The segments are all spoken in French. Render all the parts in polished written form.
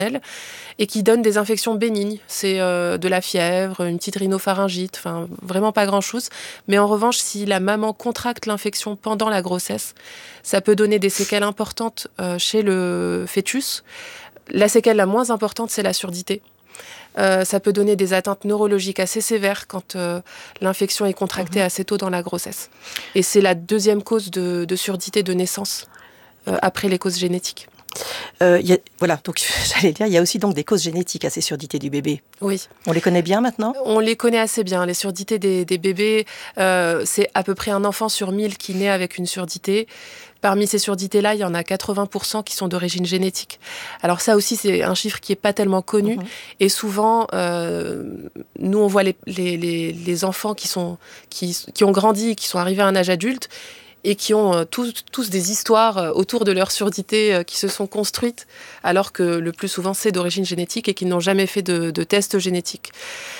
et qui donne des infections bénignes. C'est de la fièvre, une petite rhinopharyngite, enfin vraiment pas grand-chose. Mais en revanche, si la maman contracte l'infection pendant la grossesse, ça peut donner des séquelles importantes chez le fœtus. La séquelle la moins importante, c'est la surdité. Ça peut donner des atteintes neurologiques assez sévères quand l'infection est contractée assez tôt dans la grossesse. Et c'est la deuxième cause de surdité de naissance après les causes génétiques. Donc j'allais dire, il y a aussi donc des causes génétiques à ces surdités du bébé. Oui. On les connaît bien maintenant ? On les connaît assez bien. Les surdités des bébés, c'est à peu près un enfant sur 1000 qui naît avec une surdité. Parmi ces surdités-là, il y en a 80% qui sont d'origine génétique. Alors ça aussi, c'est un chiffre qui n'est pas tellement connu. Et souvent, nous, on voit les enfants qui ont grandi, qui sont arrivés à un âge adulte, et qui ont tous des histoires autour de leur surdité qui se sont construites, alors que le plus souvent, c'est d'origine génétique et qu'ils n'ont jamais fait de test génétique.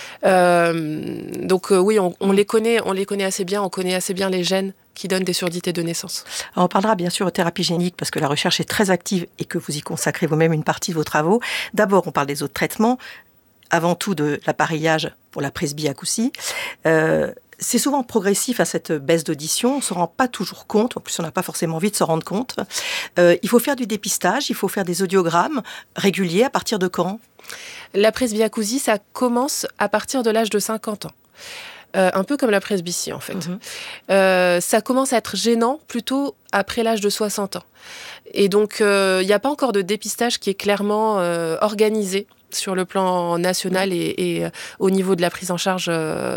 Oui, on les connaît assez bien, on connaît assez bien les gènes qui donnent des surdités de naissance. Alors, on parlera bien sûr de thérapie génique parce que la recherche est très active et que vous y consacrez vous-même une partie de vos travaux. D'abord, on parle des autres traitements, avant tout de l'appareillage pour la presbyacousie. C'est souvent progressif à cette baisse d'audition, on ne se rend pas toujours compte, en plus on n'a pas forcément envie de s'en rendre compte. Il faut faire du dépistage, il faut faire des audиogrammes réguliers. À partir de quand ? La presbyacousie, ça commence à partir de l'âge de 50 ans. Un peu comme la presbytie en fait. Ça commence à être gênant plutôt après l'âge de 60 ans. Et donc il n'y a pas encore de dépistage qui est clairement organisé sur le plan national et au niveau de la prise en charge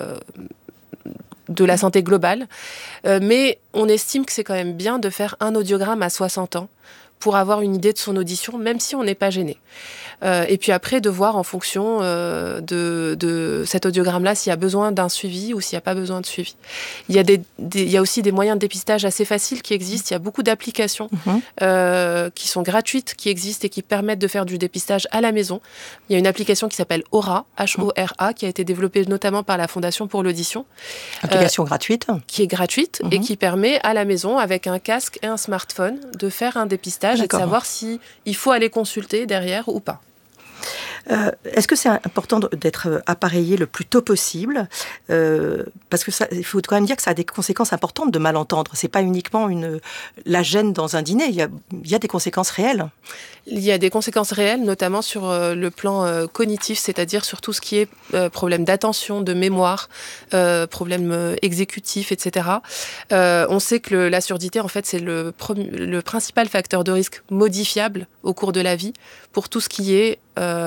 de la santé globale. Mais on estime que c'est quand même bien de faire un audiogramme à 60 ans pour avoir une idée de son audition, même si on n'est pas gêné. Et puis après, de voir en fonction de cet audiogramme-là s'il y a besoin d'un suivi ou s'il n'y a pas besoin de suivi. Il y a aussi des moyens de dépistage assez faciles qui existent. Il y a beaucoup d'applications qui sont gratuites, qui existent et qui permettent de faire du dépistage à la maison. Il y a une application qui s'appelle Aura, H-O-R-A, qui a été développée notamment par la Fondation pour l'audition. Application gratuite. Qui est gratuite et qui permet à la maison, avec un casque et un smartphone, de faire un dépistage et de savoir s'il faut aller consulter derrière ou pas. Est-ce que c'est important d'être appareillé le plus tôt possible parce que il faut quand même dire que ça a des conséquences importantes de mal entendre. C'est pas uniquement la gêne dans un dîner. Il y a des conséquences réelles. Il y a des conséquences réelles, notamment sur le plan cognitif, c'est-à-dire sur tout ce qui est problème d'attention, de mémoire, problème exécutif, etc. On sait que la surdité, en fait, c'est le principal facteur de risque modifiable au cours de la vie pour tout ce qui est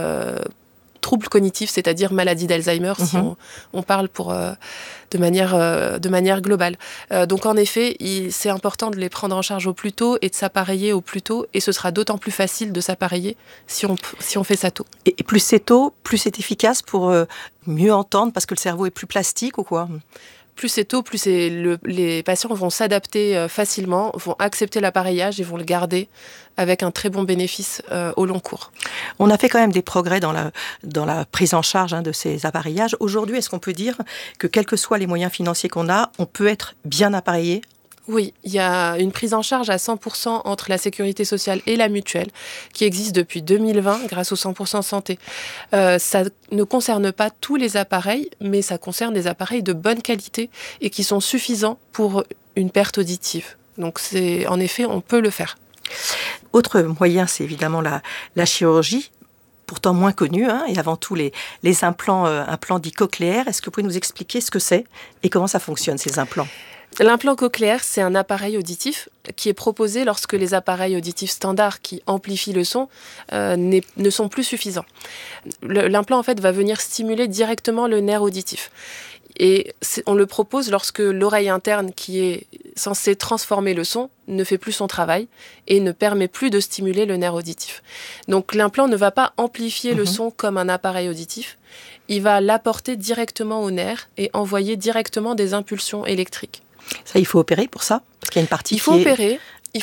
troubles cognitifs, c'est-à-dire maladie d'Alzheimer, si on parle de manière globale. Donc en effet, c'est important de les prendre en charge au plus tôt et de s'appareiller au plus tôt, et ce sera d'autant plus facile de s'appareiller si on fait ça tôt. Et plus c'est tôt, plus c'est efficace pour mieux entendre, parce que le cerveau est plus plastique ou quoi ? Plus c'est tôt, plus les patients vont s'adapter facilement, vont accepter l'appareillage et vont le garder avec un très bon bénéfice au long cours. On a fait quand même des progrès dans la prise en charge de ces appareillages. Aujourd'hui, est-ce qu'on peut dire que quels que soient les moyens financiers qu'on a, on peut être bien appareillé ? Oui, il y a une prise en charge à 100% entre la sécurité sociale et la mutuelle qui existe depuis 2020 grâce au 100% santé. Ça ne concerne pas tous les appareils, mais ça concerne des appareils de bonne qualité et qui sont suffisants pour une perte auditive. Donc en effet, on peut le faire. Autre moyen, c'est évidemment la chirurgie, pourtant moins connue, et avant tout les implants dits cochléaires. Est-ce que vous pouvez nous expliquer ce que c'est et comment ça fonctionne, ces implants ? L'implant cochléaire, c'est un appareil auditif qui est proposé lorsque les appareils auditifs standards qui amplifient le son ne sont plus suffisants. L'implant, en fait, va venir stimuler directement le nerf auditif. Et on le propose lorsque l'oreille interne qui est censée transformer le son ne fait plus son travail et ne permet plus de stimuler le nerf auditif. Donc l'implant ne va pas amplifier le son comme un appareil auditif, il va l'apporter directement au nerf et envoyer directement des impulsions électriques. Ça, il faut opérer pour ça ? Parce qu'il y a une partie Il faut opérer. Il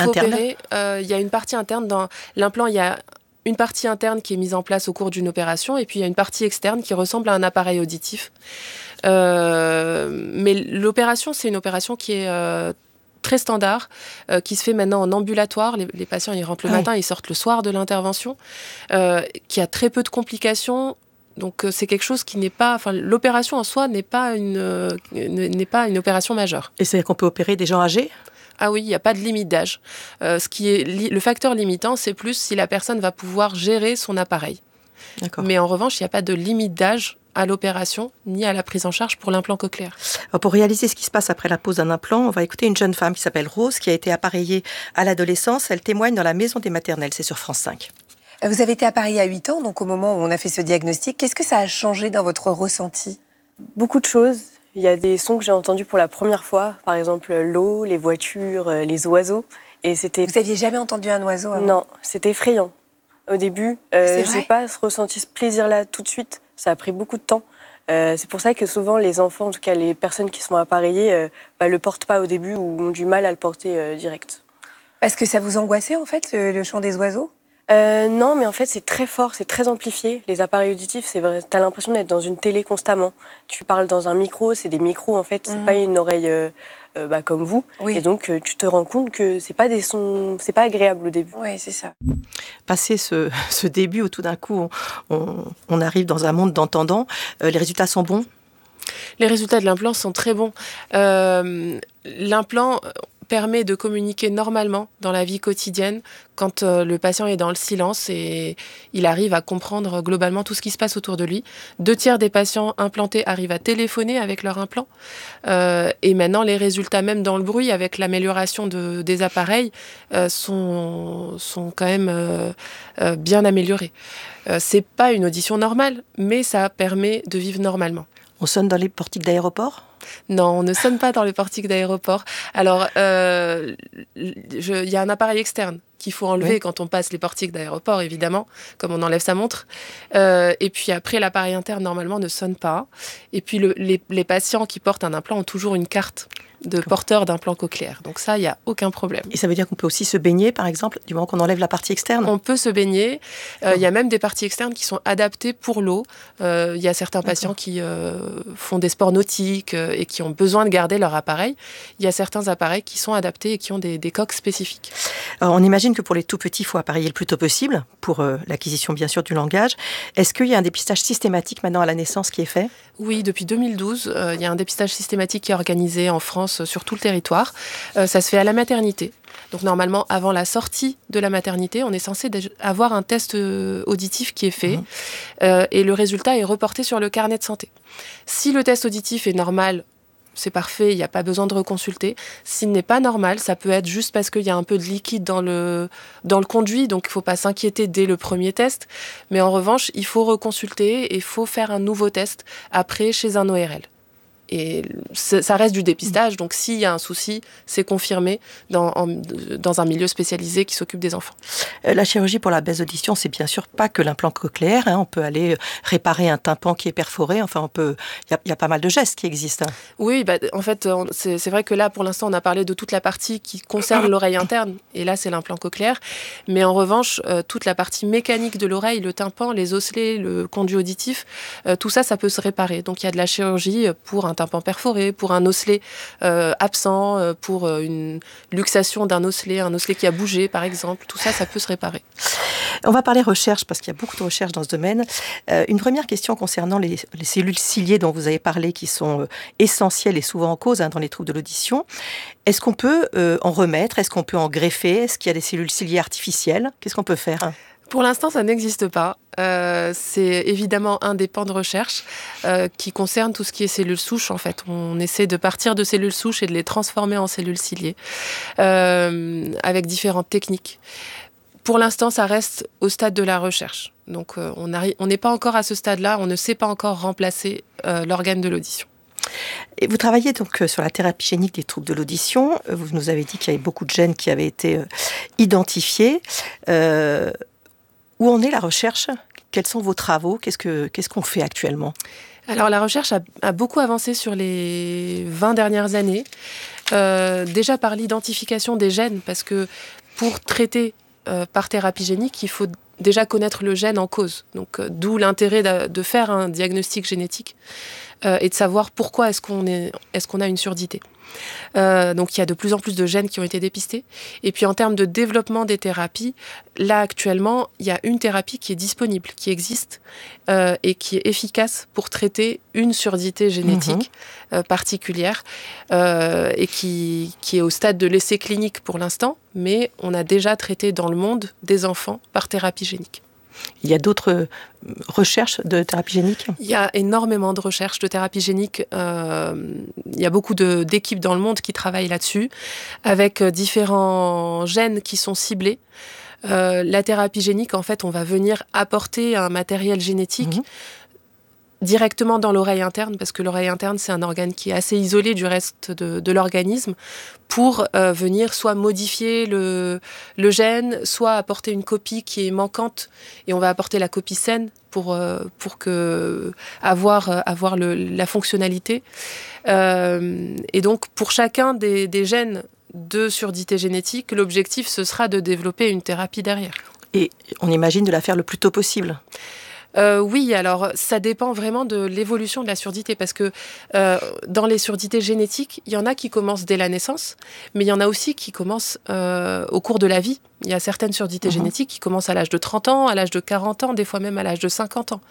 y a une partie interne dans l'implant, il y a une partie interne qui est mise en place au cours d'une opération et puis il y a une partie externe qui ressemble à un appareil auditif. Mais l'opération, c'est une opération qui est très standard qui se fait maintenant en ambulatoire. Les patients, ils rentrent le matin, ils sortent le soir de l'intervention, qui a très peu de complications. Donc c'est quelque chose qui n'est pas, enfin l'opération en soi n'est pas une opération majeure. Et c'est-à-dire qu'on peut opérer des gens âgés ? Ah oui, il n'y a pas de limite d'âge. Ce qui est le facteur limitant, c'est plus si la personne va pouvoir gérer son appareil. D'accord. Mais en revanche, il n'y a pas de limite d'âge à l'opération ni à la prise en charge pour l'implant cochléaire. Alors pour réaliser ce qui se passe après la pose d'un implant, on va écouter une jeune femme qui s'appelle Rose, qui a été appareillée à l'adolescence. Elle témoigne dans la maison des maternelles, c'est sur France 5. Vous avez été appareillée à 8 ans, donc au moment où on a fait ce diagnostic. Qu'est-ce que ça a changé dans votre ressenti ? Beaucoup de choses. Il y a des sons que j'ai entendus pour la première fois, par exemple l'eau, les voitures, les oiseaux. Et c'était... Vous n'aviez jamais entendu un oiseau avant ? Non, c'était effrayant. Au début, je n'ai pas ressenti ce plaisir-là tout de suite. Ça a pris beaucoup de temps. C'est pour ça que souvent les enfants, en tout cas les personnes qui sont appareillées, le portent pas au début ou ont du mal à le porter direct. Parce que ça vous angoissait en fait, le chant des oiseaux ? Non, mais en fait, c'est très fort, c'est très amplifié. Les appareils auditifs, c'est vrai, t'as l'impression d'être dans une télé constamment. Tu parles dans un micro, c'est des micros, en fait, c'est pas une oreille comme vous. Oui. Et donc, tu te rends compte que c'est pas des sons, c'est pas agréable au début. Oui, c'est ça. Passé ce début où tout d'un coup, on arrive dans un monde d'entendants, les résultats sont bons ? Les résultats de l'implant sont très bons. L'implant permet de communiquer normalement dans la vie quotidienne quand le patient est dans le silence et il arrive à comprendre globalement tout ce qui se passe autour de lui. 2/3 des patients implantés arrivent à téléphoner avec leur implant. Et maintenant, les résultats, même dans le bruit, avec l'amélioration des appareils, sont quand même bien améliorés. C'est pas une audition normale, mais ça permet de vivre normalement. On sonne dans les portiques d'aéroport ? Non, on ne sonne pas dans les portiques d'aéroport. Alors, il y a un appareil externe qu'il faut enlever quand on passe les portiques d'aéroport, évidemment, comme on enlève sa montre. Et puis après, l'appareil interne, normalement, ne sonne pas. Et puis, les patients qui portent un implant ont toujours une carte de porteur d'implant cochléaire. Donc ça, il n'y a aucun problème. Et ça veut dire qu'on peut aussi se baigner, par exemple, du moment qu'on enlève la partie externe ? On peut se baigner. Il y a même des parties externes qui sont adaptées pour l'eau. Il y a certains patients qui font des sports nautiques et qui ont besoin de garder leur appareil. Il y a certains appareils qui sont adaptés et qui ont des coques spécifiques. Alors, on imagine que pour les tout petits, il faut appareiller le plus tôt possible, pour l'acquisition, bien sûr, du langage. Est-ce qu'il y a un dépistage systématique maintenant à la naissance qui est fait ? Oui, depuis 2012, il y a un dépistage systématique qui est organisé en France sur tout le territoire. Ça se fait à la maternité. Donc normalement, avant la sortie de la maternité, on est censé avoir un test auditif qui est fait et le résultat est reporté sur le carnet de santé. Si le test auditif est normal, c'est parfait, il n'y a pas besoin de reconsulter. S'il n'est pas normal, ça peut être juste parce qu'il y a un peu de liquide dans le conduit, donc il ne faut pas s'inquiéter dès le premier test. Mais en revanche, il faut reconsulter et il faut faire un nouveau test après chez un ORL. Et ça reste du dépistage, donc s'il y a un souci, c'est confirmé dans un milieu spécialisé qui s'occupe des enfants. La chirurgie pour la baisse d'audition, c'est bien sûr pas que l'implant cochléaire. On peut aller réparer un tympan qui est perforé. Enfin, il y a pas mal de gestes qui existent. Oui, en fait, c'est vrai que là, pour l'instant, on a parlé de toute la partie qui concerne l'oreille interne. Et là, c'est l'implant cochléaire. Mais en revanche, toute la partie mécanique de l'oreille, le tympan, les osselets, le conduit auditif, tout ça, ça peut se réparer. Donc, il y a de la chirurgie pour un tympan perforé, pour un osselet absent, pour une luxation d'un osselet, un osselet qui a bougé, par exemple. Tout ça, ça peut se réparer. On va parler recherche, parce qu'il y a beaucoup de recherches dans ce domaine. Une première question concernant les cellules ciliées dont vous avez parlé, qui sont essentielles et souvent en cause dans les troubles de l'audition. Est-ce qu'on peut en remettre ? Est-ce qu'on peut en greffer ? Est-ce qu'il y a des cellules ciliées artificielles ? Qu'est-ce qu'on peut faire ? Pour l'instant, ça n'existe pas. C'est évidemment un des pans de recherche qui concerne tout ce qui est cellules souches. En fait, on essaie de partir de cellules souches et de les transformer en cellules ciliées avec différentes techniques. Pour l'instant, ça reste au stade de la recherche. Donc, on n'est pas encore à ce stade-là. On ne sait pas encore remplacer l'organe de l'audition. Et vous travaillez donc sur la thérapie génique des troubles de l'audition. Vous nous avez dit qu'il y avait beaucoup de gènes qui avaient été identifiés. Où en est la recherche ? Quels sont vos travaux ? Qu'est-ce qu'on fait actuellement ? Alors, la recherche a beaucoup avancé sur les 20 dernières années. Déjà par l'identification des gènes, parce que pour traiter par thérapie génique, il faut déjà connaître le gène en cause. Donc, d'où l'intérêt de faire un diagnostic génétique et de savoir pourquoi est-ce qu'on a une surdité. Donc il y a de plus en plus de gènes qui ont été dépistés. Et puis en termes de développement des thérapies, là actuellement, il y a une thérapie qui est disponible, qui existe et qui est efficace pour traiter une surdité génétique particulière et qui est au stade de l'essai clinique pour l'instant, mais on a déjà traité dans le monde des enfants par thérapie génique. Il y a d'autres recherches de thérapie génique ? Il y a énormément de recherches de thérapie génique. Il y a beaucoup d'équipes dans le monde qui travaillent là-dessus, avec différents gènes qui sont ciblés. La thérapie génique, en fait, on va venir apporter un matériel génétique directement dans l'oreille interne, parce que l'oreille interne, c'est un organe qui est assez isolé du reste de l'organisme, pour venir soit modifier le gène, soit apporter une copie qui est manquante, et on va apporter la copie saine pour avoir la fonctionnalité. Et donc, pour chacun des gènes de surdité génétique, l'objectif, ce sera de développer une thérapie derrière. Et on imagine de la faire le plus tôt possible. Oui, alors ça dépend vraiment de l'évolution de la surdité, parce que dans les surdités génétiques, il y en a qui commencent dès la naissance, mais il y en a aussi qui commencent au cours de la vie. Il y a certaines surdités génétiques qui commencent à l'âge de 30 ans, à l'âge de 40 ans, des fois même à l'âge de 50 ans.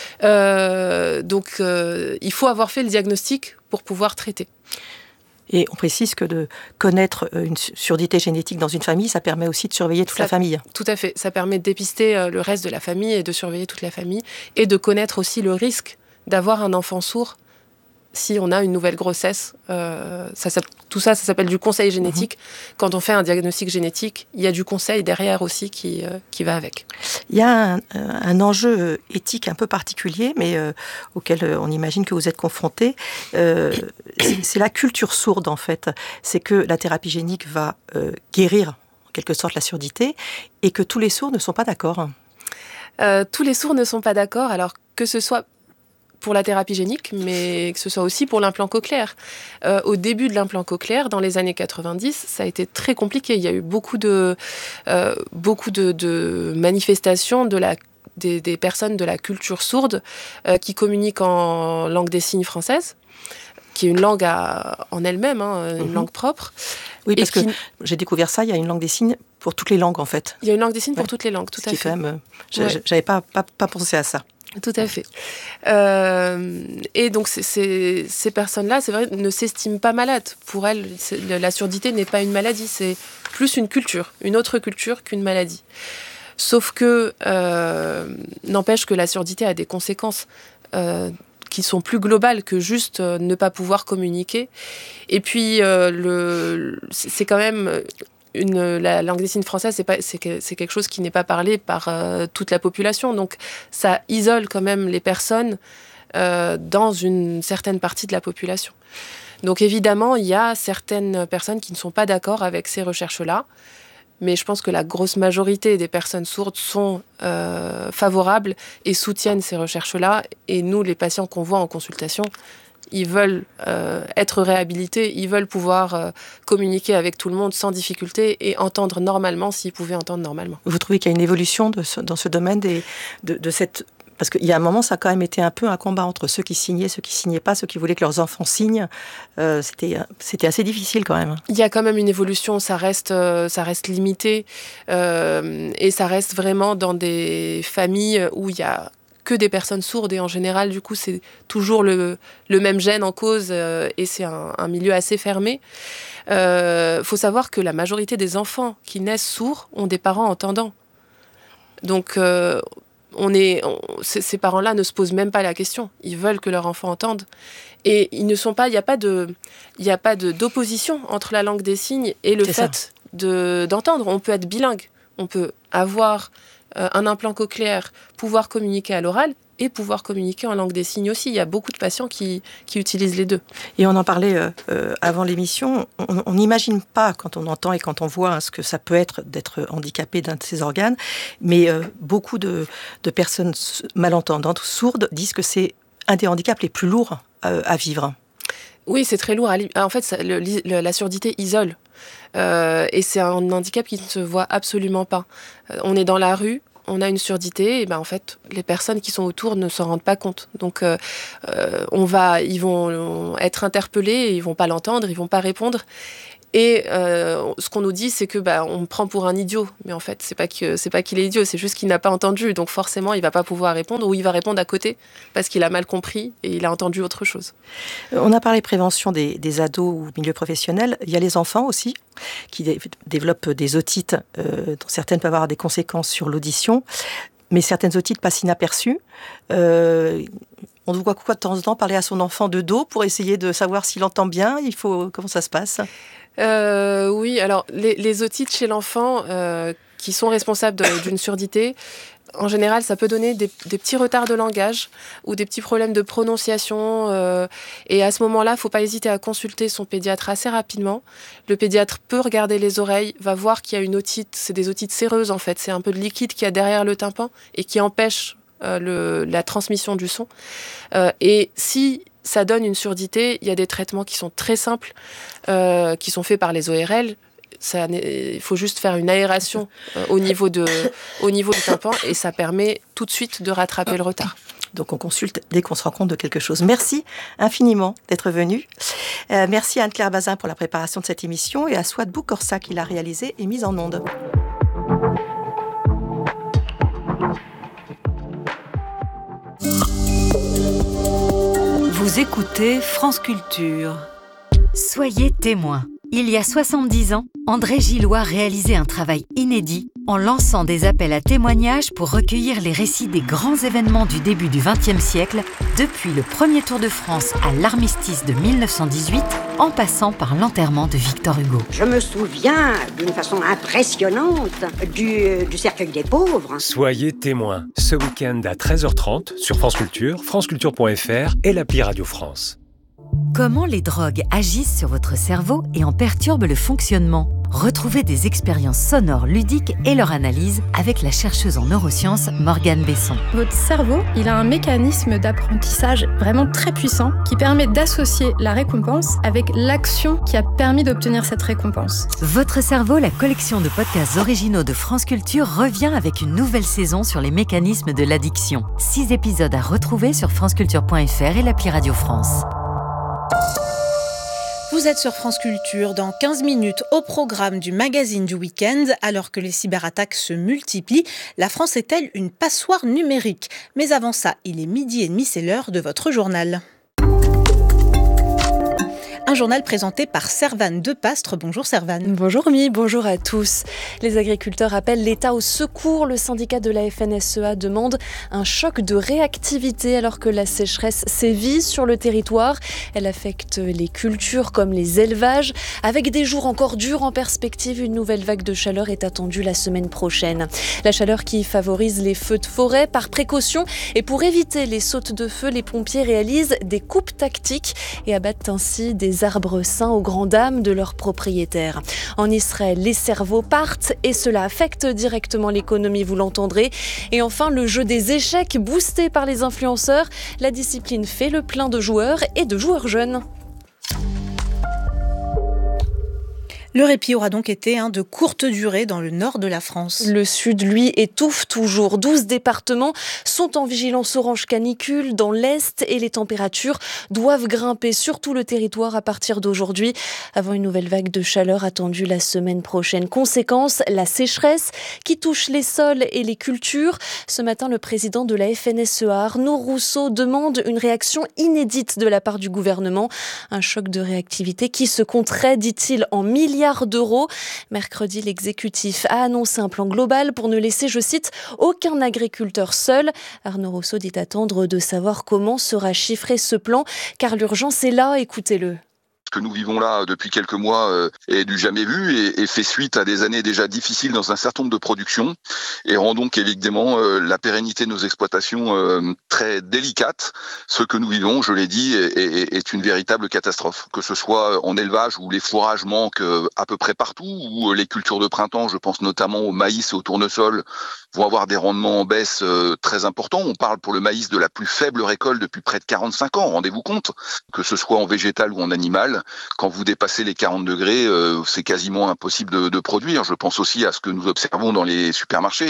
Donc il faut avoir fait le diagnostic pour pouvoir traiter. Et on précise que de connaître une surdité génétique dans une famille, ça permet aussi de surveiller toute la famille. Tout à fait. Ça permet de dépister le reste de la famille et de surveiller toute la famille. Et de connaître aussi le risque d'avoir un enfant sourd si on a une nouvelle grossesse. Tout ça, ça s'appelle du conseil génétique. Quand on fait un diagnostic génétique, il y a du conseil derrière aussi qui va avec. Il y a un enjeu éthique un peu particulier, mais auquel on imagine que vous êtes confrontés. C'est la culture sourde, en fait. C'est que la thérapie génique va guérir, en quelque sorte, la surdité, et que tous les sourds ne sont pas d'accord. Tous les sourds ne sont pas d'accord, alors que ce soit pour la thérapie génique, mais que ce soit aussi pour l'implant cochléaire. Au début de l'implant cochléaire, dans les années 90, ça a été très compliqué. Il y a eu beaucoup de manifestations des personnes de la culture sourde qui communiquent en langue des signes française, qui est une langue en elle-même, une langue propre. Oui, parce que j'ai découvert ça, il y a une langue des signes pour toutes les langues, en fait. Il y a une langue des signes pour toutes les langues, tout à fait. Quand même, j'avais pas pensé à ça. Tout à fait. Et donc, ces personnes-là, c'est vrai, ne s'estiment pas malades. Pour elles, la surdité n'est pas une maladie, c'est plus une culture, une autre culture qu'une maladie. Sauf que, n'empêche que la surdité a des conséquences qui sont plus globales que juste ne pas pouvoir communiquer. Et puis, c'est quand même... la langue des signes française, c'est quelque chose qui n'est pas parlé par toute la population. Donc, ça isole quand même les personnes dans une certaine partie de la population. Donc, évidemment, il y a certaines personnes qui ne sont pas d'accord avec ces recherches-là. Mais je pense que la grosse majorité des personnes sourdes sont favorables et soutiennent ces recherches-là. Et nous, les patients qu'on voit en consultation, ils veulent être réhabilités, ils veulent pouvoir communiquer avec tout le monde sans difficulté et entendre normalement s'ils pouvaient entendre normalement. Vous trouvez qu'il y a une évolution dans ce domaine de cette... Parce qu'il y a un moment, ça a quand même été un peu un combat entre ceux qui signaient, ceux qui signaient pas, ceux qui voulaient que leurs enfants signent. C'était assez difficile quand même. Il y a quand même une évolution, ça reste limité et ça reste vraiment dans des familles où il y a que des personnes sourdes et en général, du coup, c'est toujours le même gène en cause et c'est un milieu assez fermé. Faut savoir que la majorité des enfants qui naissent sourds ont des parents entendants. Donc, ces parents-là ne se posent même pas la question. Ils veulent que leur enfant entende. Et il n'y a pas d'opposition entre la langue des signes et le fait d'entendre. On peut être bilingue. On peut avoir un implant cochléaire, pouvoir communiquer à l'oral et pouvoir communiquer en langue des signes aussi. Il y a beaucoup de patients qui utilisent les deux. Et on en parlait avant l'émission, on n'imagine pas quand on entend et quand on voit ce que ça peut être d'être handicapé d'un de ces organes, mais beaucoup de personnes malentendantes, sourdes, disent que c'est un des handicaps les plus lourds à vivre. Oui, c'est très lourd. En fait, la surdité isole. Et c'est un handicap qui ne se voit absolument pas. On est dans la rue, on a une surdité, et en fait, les personnes qui sont autour ne s'en rendent pas compte. Donc, ils vont être interpellés, et ils vont pas l'entendre, ils vont pas répondre. Et ce qu'on nous dit, c'est que on me prend pour un idiot. Mais en fait, c'est pas qu'il est idiot, c'est juste qu'il n'a pas entendu. Donc forcément, il va pas pouvoir répondre, ou il va répondre à côté parce qu'il a mal compris et il a entendu autre chose. On a parlé prévention des ados ou milieu professionnel. Il y a les enfants aussi qui développent des otites, dont certaines peuvent avoir des conséquences sur l'audition, mais certaines otites passent inaperçues. On doit quoi de temps en temps parler à son enfant de dos pour essayer de savoir s'il entend bien. Comment ça se passe ? Oui, alors les otites chez l'enfant qui sont responsables d'une surdité, en général, ça peut donner des petits retards de langage ou des petits problèmes de prononciation. Et à ce moment-là, il ne faut pas hésiter à consulter son pédiatre assez rapidement. Le pédiatre peut regarder les oreilles, va voir qu'il y a une otite. C'est des otites séreuses, en fait. C'est un peu de liquide qu'il y a derrière le tympan et qui empêche la transmission du son. Et si ça donne une surdité, il y a des traitements qui sont très simples, qui sont faits par les ORL. Il faut juste faire une aération au niveau du tympan et ça permet tout de suite de rattraper le retard. Donc on consulte dès qu'on se rend compte de quelque chose. Merci infiniment d'être venu. Merci à Anne-Claire Bazin pour la préparation de cette émission et à Souad Boukorsa qui l'a réalisée et mise en onde. Vous écoutez France Culture. Soyez témoins. Il y a 70 ans, André Gillois réalisait un travail inédit en lançant des appels à témoignages pour recueillir les récits des grands événements du début du XXe siècle, depuis le premier Tour de France à l'armistice de 1918, en passant par l'enterrement de Victor Hugo. Je me souviens d'une façon impressionnante du cercueil des pauvres. Soyez témoins, ce week-end à 13h30 sur France Culture, franceculture.fr et l'appli Radio France. Comment les drogues agissent sur votre cerveau et en perturbent le fonctionnement ? Retrouvez des expériences sonores ludiques et leur analyse avec la chercheuse en neurosciences Morgane Besson. Votre cerveau, il a un mécanisme d'apprentissage vraiment très puissant qui permet d'associer la récompense avec l'action qui a permis d'obtenir cette récompense. Votre cerveau, la collection de podcasts originaux de France Culture, revient avec une nouvelle saison sur les mécanismes de l'addiction. 6 épisodes à retrouver sur franceculture.fr et l'appli Radio France. Vous êtes sur France Culture, dans 15 minutes au programme du magazine du week-end. Alors que les cyberattaques se multiplient, la France est-elle une passoire numérique ? Mais avant ça, il est 12h30, c'est l'heure de votre journal. Un journal présenté par Servane Depastre. Bonjour Servane. Bonjour Mi, bonjour à tous. Les agriculteurs appellent l'État au secours. Le syndicat de la FNSEA demande un choc de réactivité alors que la sécheresse sévit sur le territoire. Elle affecte les cultures comme les élevages. Avec des jours encore durs en perspective, une nouvelle vague de chaleur est attendue la semaine prochaine. La chaleur qui favorise les feux de forêt par précaution. Et pour éviter les sautes de feu, les pompiers réalisent des coupes tactiques et abattent ainsi des arbres sains aux grandes dames de leurs propriétaires. En Israël, les cerveaux partent et cela affecte directement l'économie, vous l'entendrez. Et enfin, le jeu des échecs boosté par les influenceurs. La discipline fait le plein de joueurs et de joueurs jeunes. Le répit aura donc été de courte durée dans le nord de la France. Le sud, lui, étouffe toujours. 12 départements sont en vigilance orange canicule dans l'est et les températures doivent grimper sur tout le territoire à partir d'aujourd'hui, avant une nouvelle vague de chaleur attendue la semaine prochaine. Conséquence, la sécheresse qui touche les sols et les cultures. Ce matin, le président de la FNSEA, Arnaud Rousseau, demande une réaction inédite de la part du gouvernement. Un choc de réactivité qui se compterait, dit-il, en milliards d'euros. Mercredi, l'exécutif a annoncé un plan global pour ne laisser, je cite, aucun agriculteur seul. Arnaud Rousseau dit attendre de savoir comment sera chiffré ce plan, car l'urgence est là, écoutez-le. Ce que nous vivons là depuis quelques mois est du jamais vu et fait suite à des années déjà difficiles dans un certain nombre de productions et rend donc évidemment la pérennité de nos exploitations très délicate. Ce que nous vivons, je l'ai dit, est une véritable catastrophe. Que ce soit en élevage où les fourrages manquent à peu près partout, ou les cultures de printemps, je pense notamment au maïs et au tournesol, vont avoir des rendements en baisse très importants. On parle pour le maïs de la plus faible récolte depuis près de 45 ans, rendez-vous compte, que ce soit en végétal ou en animal. Quand vous dépassez les 40 degrés, c'est quasiment impossible de produire. Je pense aussi à ce que nous observons dans les supermarchés.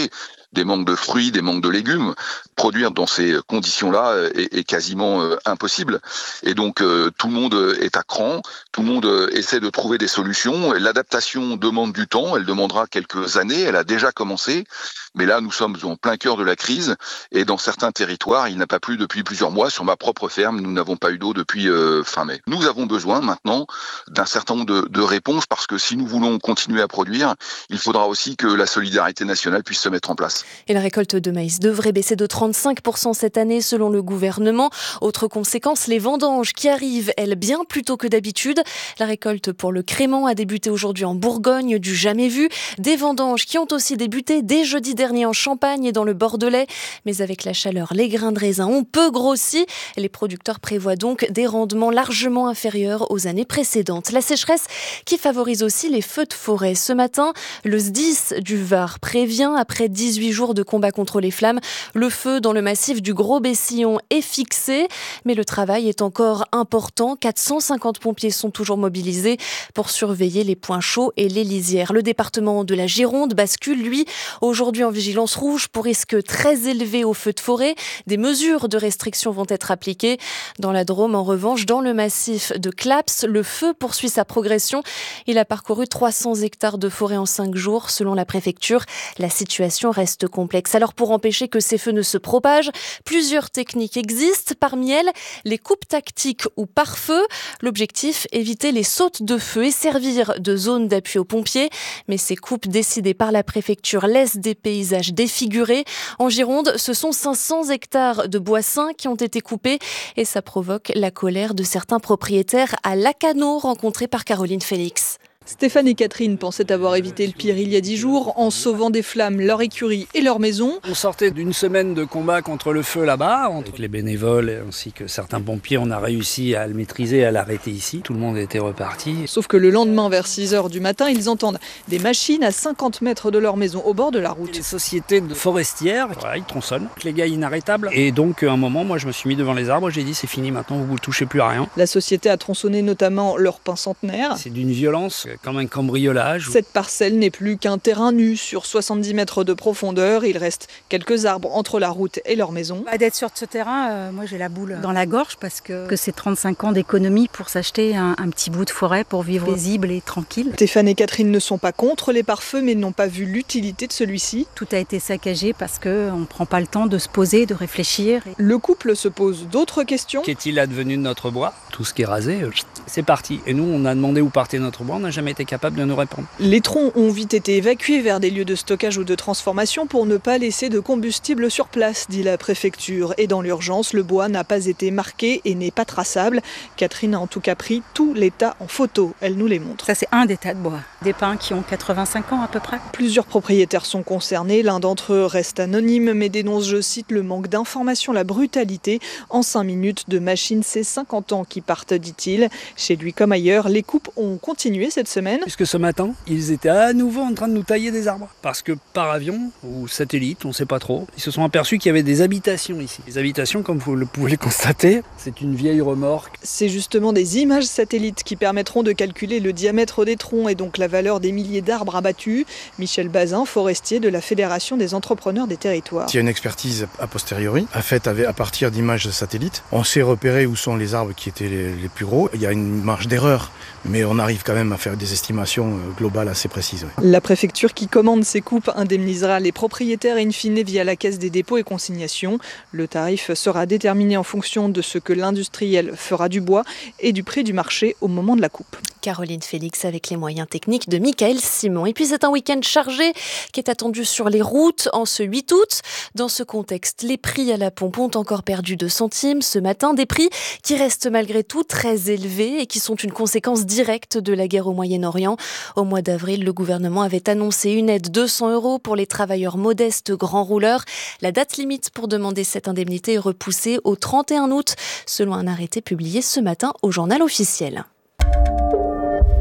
des manques de fruits, des manques de légumes. Produire dans ces conditions-là est quasiment impossible. Et donc tout le monde est à cran, tout le monde essaie de trouver des solutions. L'adaptation demande du temps, elle demandera quelques années, elle a déjà commencé. Mais là, nous sommes en plein cœur de la crise et dans certains territoires, il n'a pas plu depuis plusieurs mois. Sur ma propre ferme, nous n'avons pas eu d'eau depuis fin mai. Nous avons besoin maintenant d'un certain nombre de réponses parce que si nous voulons continuer à produire, il faudra aussi que la solidarité nationale puisse se mettre en place. Et la récolte de maïs devrait baisser de 35% cette année selon le gouvernement. Autre conséquence, les vendanges qui arrivent, elles, bien plus tôt que d'habitude. La récolte pour le crément a débuté aujourd'hui en Bourgogne, du jamais vu. Des vendanges qui ont aussi débuté dès jeudi dernier en Champagne et dans le Bordelais. Mais avec la chaleur, les grains de raisin ont peu grossi. Les producteurs prévoient donc des rendements largement inférieurs aux années précédentes. La sécheresse qui favorise aussi les feux de forêt. Ce matin, le SDIS du Var prévient, après 18 jours de combat contre les flammes, le feu dans le massif du Gros-Bessillon est fixé. Mais le travail est encore important. 450 pompiers sont toujours mobilisés pour surveiller les points chauds et les lisières. Le département de la Gironde bascule, lui, aujourd'hui en vigilance rouge pour risque très élevé aux feux de forêt. Des mesures de restriction vont être appliquées. Dans la Drôme, en revanche, dans le massif de Claps, le feu poursuit sa progression. Il a parcouru 300 hectares de forêt en 5 jours. Selon la préfecture, la situation reste complexe. Alors pour empêcher que ces feux ne se propagent, plusieurs techniques existent. Parmi elles, les coupes tactiques ou pare-feu. L'objectif, éviter les sautes de feu et servir de zone d'appui aux pompiers. Mais ces coupes décidées par la préfecture laissent des paysages défigurés. En Gironde, ce sont 500 hectares de bois sains qui ont été coupés et ça provoque la colère de certains propriétaires à Lacanau, rencontrés par Caroline Félix. Stéphane et Catherine pensaient avoir évité le pire il y a 10 jours en sauvant des flammes leur écurie et leur maison. On sortait d'une semaine de combat contre le feu là-bas. Avec les bénévoles ainsi que certains pompiers, on a réussi à le maîtriser et à l'arrêter ici. Tout le monde était reparti. Sauf que le lendemain, vers 6h du matin, ils entendent des machines à 50 mètres de leur maison au bord de la route. Les sociétés forestières, voilà, ils tronçonnent. Les gars inarrêtables. Et donc, à un moment, moi, je me suis mis devant les arbres. J'ai dit, c'est fini maintenant, vous ne touchez plus à rien. La société a tronçonné notamment leur pin centenaire. C'est d'une violence, comme un cambriolage. Cette parcelle n'est plus qu'un terrain nu sur 70 mètres de profondeur. Il reste quelques arbres entre la route et leur maison. D'être sur ce terrain, moi j'ai la boule dans la gorge parce que c'est 35 ans d'économie pour s'acheter un petit bout de forêt pour vivre paisible et tranquille. Stéphane et Catherine ne sont pas contre les pare-feux mais n'ont pas vu l'utilité de celui-ci. Tout a été saccagé parce qu'on ne prend pas le temps de se poser, de réfléchir. Le couple se pose d'autres questions. Qu'est-il advenu de notre bois ? Tout ce qui est rasé, c'est parti. Et nous, on a demandé où partait notre bois, on n'a jamais été capable de nous répondre. Les troncs ont vite été évacués vers des lieux de stockage ou de transformation pour ne pas laisser de combustible sur place, dit la préfecture. Et dans l'urgence, le bois n'a pas été marqué et n'est pas traçable. Catherine a en tout cas pris tous les tas en photo. Elle nous les montre. Ça, c'est un des tas de bois. Des pins qui ont 85 ans à peu près. Plusieurs propriétaires sont concernés. L'un d'entre eux reste anonyme mais dénonce, je cite, le manque d'information, la brutalité. En 5 minutes de machine, c'est 50 ans qui partent, dit-il. Chez lui comme ailleurs, les coupes ont continué cette semaine. Puisque ce matin, ils étaient à nouveau en train de nous tailler des arbres. Parce que par avion ou satellite, on ne sait pas trop, ils se sont aperçus qu'il y avait des habitations ici. Les habitations, comme vous le pouvez le constater, c'est une vieille remorque. C'est justement des images satellites qui permettront de calculer le diamètre des troncs et donc la valeur des milliers d'arbres abattus. Michel Bazin, forestier de la Fédération des entrepreneurs des territoires. Il y a une expertise a posteriori, faite à partir d'images de satellites. On sait repérer où sont les arbres qui étaient les plus gros. Il y a une marge d'erreur, mais on arrive quand même à faire des estimations globales assez précises. Oui. La préfecture qui commande ces coupes indemnisera les propriétaires in fine via la caisse des dépôts et consignations. Le tarif sera déterminé en fonction de ce que l'industriel fera du bois et du prix du marché au moment de la coupe. Caroline Félix avec les moyens techniques de Michael Simon. Et puis c'est un week-end chargé qui est attendu sur les routes en ce 8 août. Dans ce contexte, les prix à la pompe ont encore perdu 2 centimes ce matin. Des prix qui restent malgré tout très élevés et qui sont une conséquence directe de la guerre au Moyen-Orient. Au mois d'avril, le gouvernement avait annoncé une aide 200 € pour les travailleurs modestes grands rouleurs. La date limite pour demander cette indemnité est repoussée au 31 août, selon un arrêté publié ce matin au journal officiel.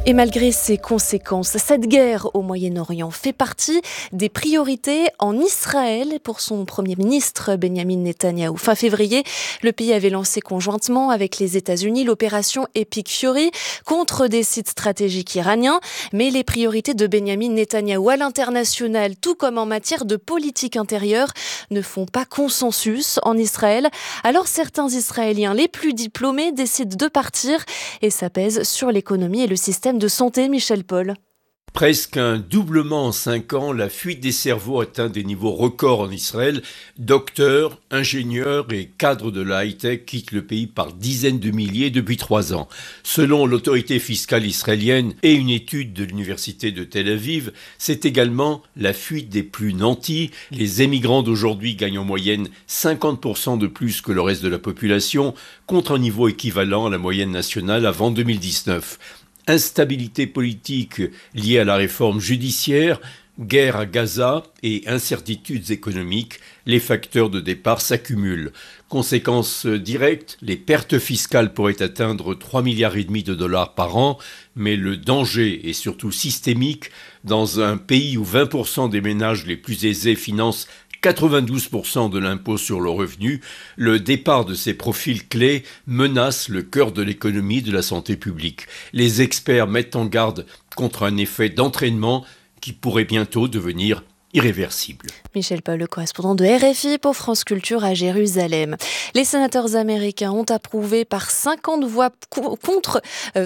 Et malgré ses conséquences, cette guerre au Moyen-Orient fait partie des priorités en Israël pour son Premier ministre Benjamin Netanyahou. Fin février, le pays avait lancé conjointement avec les États-Unis l'opération Epic Fury contre des sites stratégiques iraniens. Mais les priorités de Benjamin Netanyahou à l'international, tout comme en matière de politique intérieure, ne font pas consensus en Israël. Alors certains Israéliens les plus diplômés décident de partir et ça pèse sur l'économie et le système de santé. Michel Paul. Presque un doublement en 5 ans, la fuite des cerveaux atteint des niveaux records en Israël. Docteurs, ingénieurs et cadres de la high-tech quittent le pays par dizaines de milliers depuis 3 ans. Selon l'autorité fiscale israélienne et une étude de l'université de Tel Aviv, c'est également la fuite des plus nantis. Les émigrants d'aujourd'hui gagnent en moyenne 50% de plus que le reste de la population, contre un niveau équivalent à la moyenne nationale avant 2019. Instabilité politique liée à la réforme judiciaire, guerre à Gaza et incertitudes économiques, les facteurs de départ s'accumulent. Conséquence directe, les pertes fiscales pourraient atteindre 3,5 milliards de dollars par an, mais le danger est surtout systémique. Dans un pays où 20% des ménages les plus aisés financent 92% de l'impôt sur le revenu, le départ de ces profils clés menace le cœur de l'économie de la santé publique. Les experts mettent en garde contre un effet d'entraînement qui pourrait bientôt devenir irréversible. Michel Paul, le correspondant de RFI pour France Culture à Jérusalem. Les sénateurs américains ont approuvé par 50 voix pour contre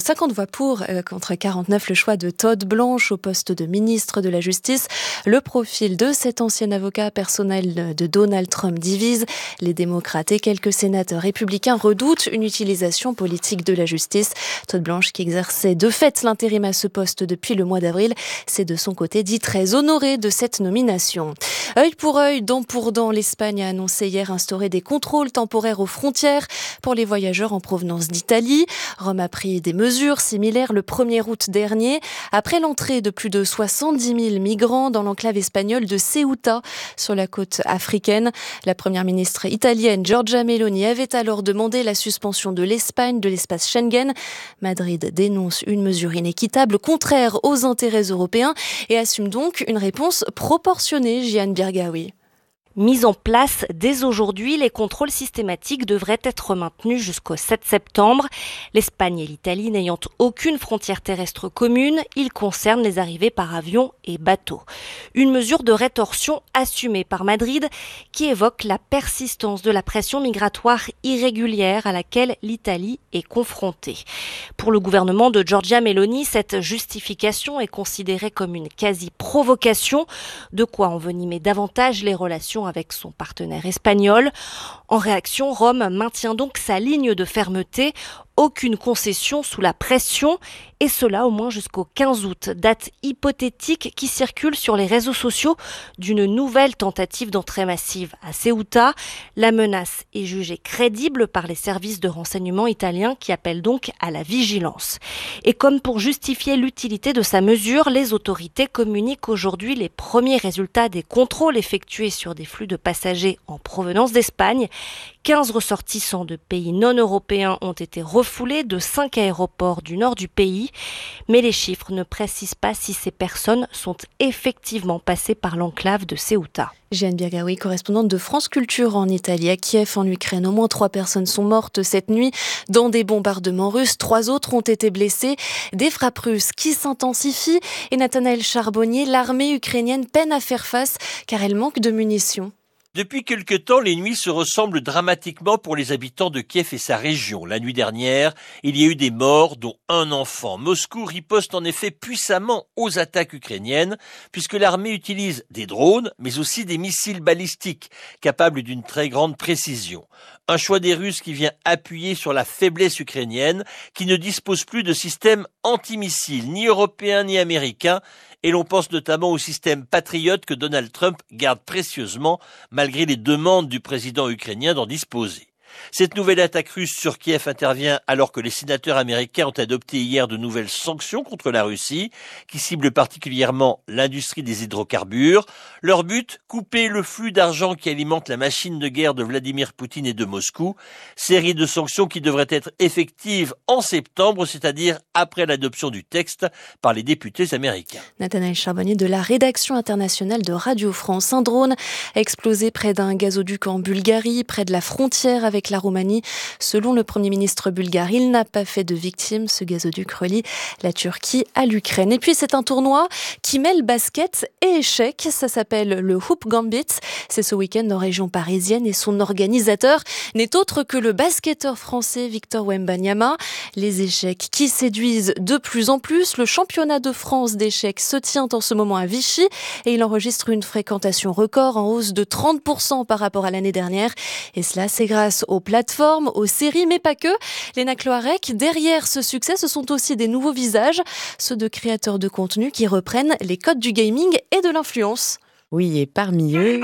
49 le choix de Todd Blanche au poste de ministre de la Justice. Le profil de cet ancien avocat personnel de Donald Trump divise. Les démocrates et quelques sénateurs républicains redoutent une utilisation politique de la justice. Todd Blanche, qui exerçait de fait l'intérim à ce poste depuis le mois d'avril, s'est de son côté dit très honoré de cette nomination. Œil pour œil, dent pour dent, l'Espagne a annoncé hier instaurer des contrôles temporaires aux frontières pour les voyageurs en provenance d'Italie. Rome a pris des mesures similaires le 1er août dernier, après l'entrée de plus de 70 000 migrants dans l'enclave espagnole de Ceuta, sur la côte africaine. La première ministre italienne, Giorgia Meloni, avait alors demandé la suspension de l'Espagne de l'espace Schengen. Madrid dénonce une mesure inéquitable, contraire aux intérêts européens et assume donc une réponse proportionnée. Jeanne Birgaoui. Mis en place dès aujourd'hui, les contrôles systématiques devraient être maintenus jusqu'au 7 septembre. L'Espagne et l'Italie n'ayant aucune frontière terrestre commune, ils concernent les arrivées par avion et bateau. Une mesure de rétorsion assumée par Madrid qui évoque la persistance de la pression migratoire irrégulière à laquelle l'Italie est confrontée. Pour le gouvernement de Giorgia Meloni, cette justification est considérée comme une quasi-provocation, de quoi envenimer davantage les relations avec son partenaire espagnol. En réaction, Rome maintient donc sa ligne de fermeté. Aucune concession sous la pression, et cela au moins jusqu'au 15 août, date hypothétique qui circule sur les réseaux sociaux d'une nouvelle tentative d'entrée massive à Ceuta. La menace est jugée crédible par les services de renseignement italiens qui appellent donc à la vigilance. Et comme pour justifier l'utilité de sa mesure, les autorités communiquent aujourd'hui les premiers résultats des contrôles effectués sur des flux de passagers en provenance d'Espagne. 15 ressortissants de pays non européens ont été refoulés de 5 aéroports du nord du pays, mais les chiffres ne précisent pas si ces personnes sont effectivement passées par l'enclave de Ceuta. Jeanne Birgaoui, correspondante de France Culture en Italie. À Kiev, en Ukraine, au moins 3 personnes sont mortes cette nuit dans des bombardements russes. 3 autres ont été blessés. Des frappes russes qui s'intensifient. Et Nathanaël Charbonnier, l'armée ukrainienne peine à faire face car elle manque de munitions. Depuis quelque temps, les nuits se ressemblent dramatiquement pour les habitants de Kiev et sa région. La nuit dernière, il y a eu des morts, dont un enfant. Moscou riposte en effet puissamment aux attaques ukrainiennes, puisque l'armée utilise des drones, mais aussi des missiles balistiques, capables d'une très grande précision. Un choix des Russes qui vient appuyer sur la faiblesse ukrainienne, qui ne dispose plus de système antimissiles, ni européen ni américain, et l'on pense notamment au système Patriot que Donald Trump garde précieusement, malgré les demandes du président ukrainien d'en disposer. Cette nouvelle attaque russe sur Kiev intervient alors que les sénateurs américains ont adopté hier de nouvelles sanctions contre la Russie, qui ciblent particulièrement l'industrie des hydrocarbures. Leur but, couper le flux d'argent qui alimente la machine de guerre de Vladimir Poutine et de Moscou. Série de sanctions qui devraient être effectives en septembre, c'est-à-dire après l'adoption du texte par les députés américains. Nathanaël Charbonnier de la rédaction internationale de Radio France. Un drone a explosé près d'un gazoduc en Bulgarie, près de la frontière avec la Roumanie. Selon le Premier ministre bulgare, il n'a pas fait de victimes. Ce gazoduc relie la Turquie à l'Ukraine. Et puis c'est un tournoi qui mêle basket et échecs. Ça s'appelle le Hoop Gambit. C'est ce week-end en région parisienne et son organisateur n'est autre que le basketteur français Victor Wembanyama. Les échecs qui séduisent de plus en plus. Le championnat de France d'échecs se tient en ce moment à Vichy et il enregistre une fréquentation record en hausse de 30% par rapport à l'année dernière. Et cela, c'est grâce aux plateformes, aux séries, mais pas que. Léna Cloarec, derrière ce succès, ce sont aussi des nouveaux visages, ceux de créateurs de contenu qui reprennent les codes du gaming et de l'influence. Oui, et parmi eux,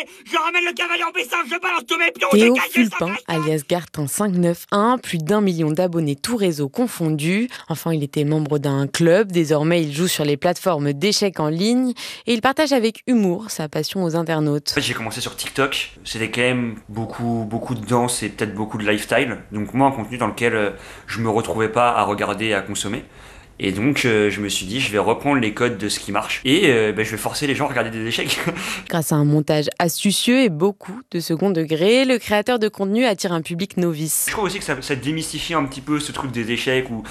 Théo Fulpin, alias Gartin 591, plus d'1 million d'abonnés tous réseaux confondus. Enfin, il était membre d'un club. Désormais, il joue sur les plateformes d'échecs en ligne et il partage avec humour sa passion aux internautes. En fait, j'ai commencé sur TikTok. C'était quand même beaucoup de danse et peut-être beaucoup de lifestyle. Donc moi, un contenu dans lequel je me retrouvais pas à regarder et à consommer. Et donc, je me suis dit, je vais reprendre les codes de ce qui marche et je vais forcer les gens à regarder des échecs. Grâce à un montage astucieux et beaucoup de second degré, le créateur de contenu attire un public novice. Je trouve aussi que ça démystifie un petit peu ce truc des échecs où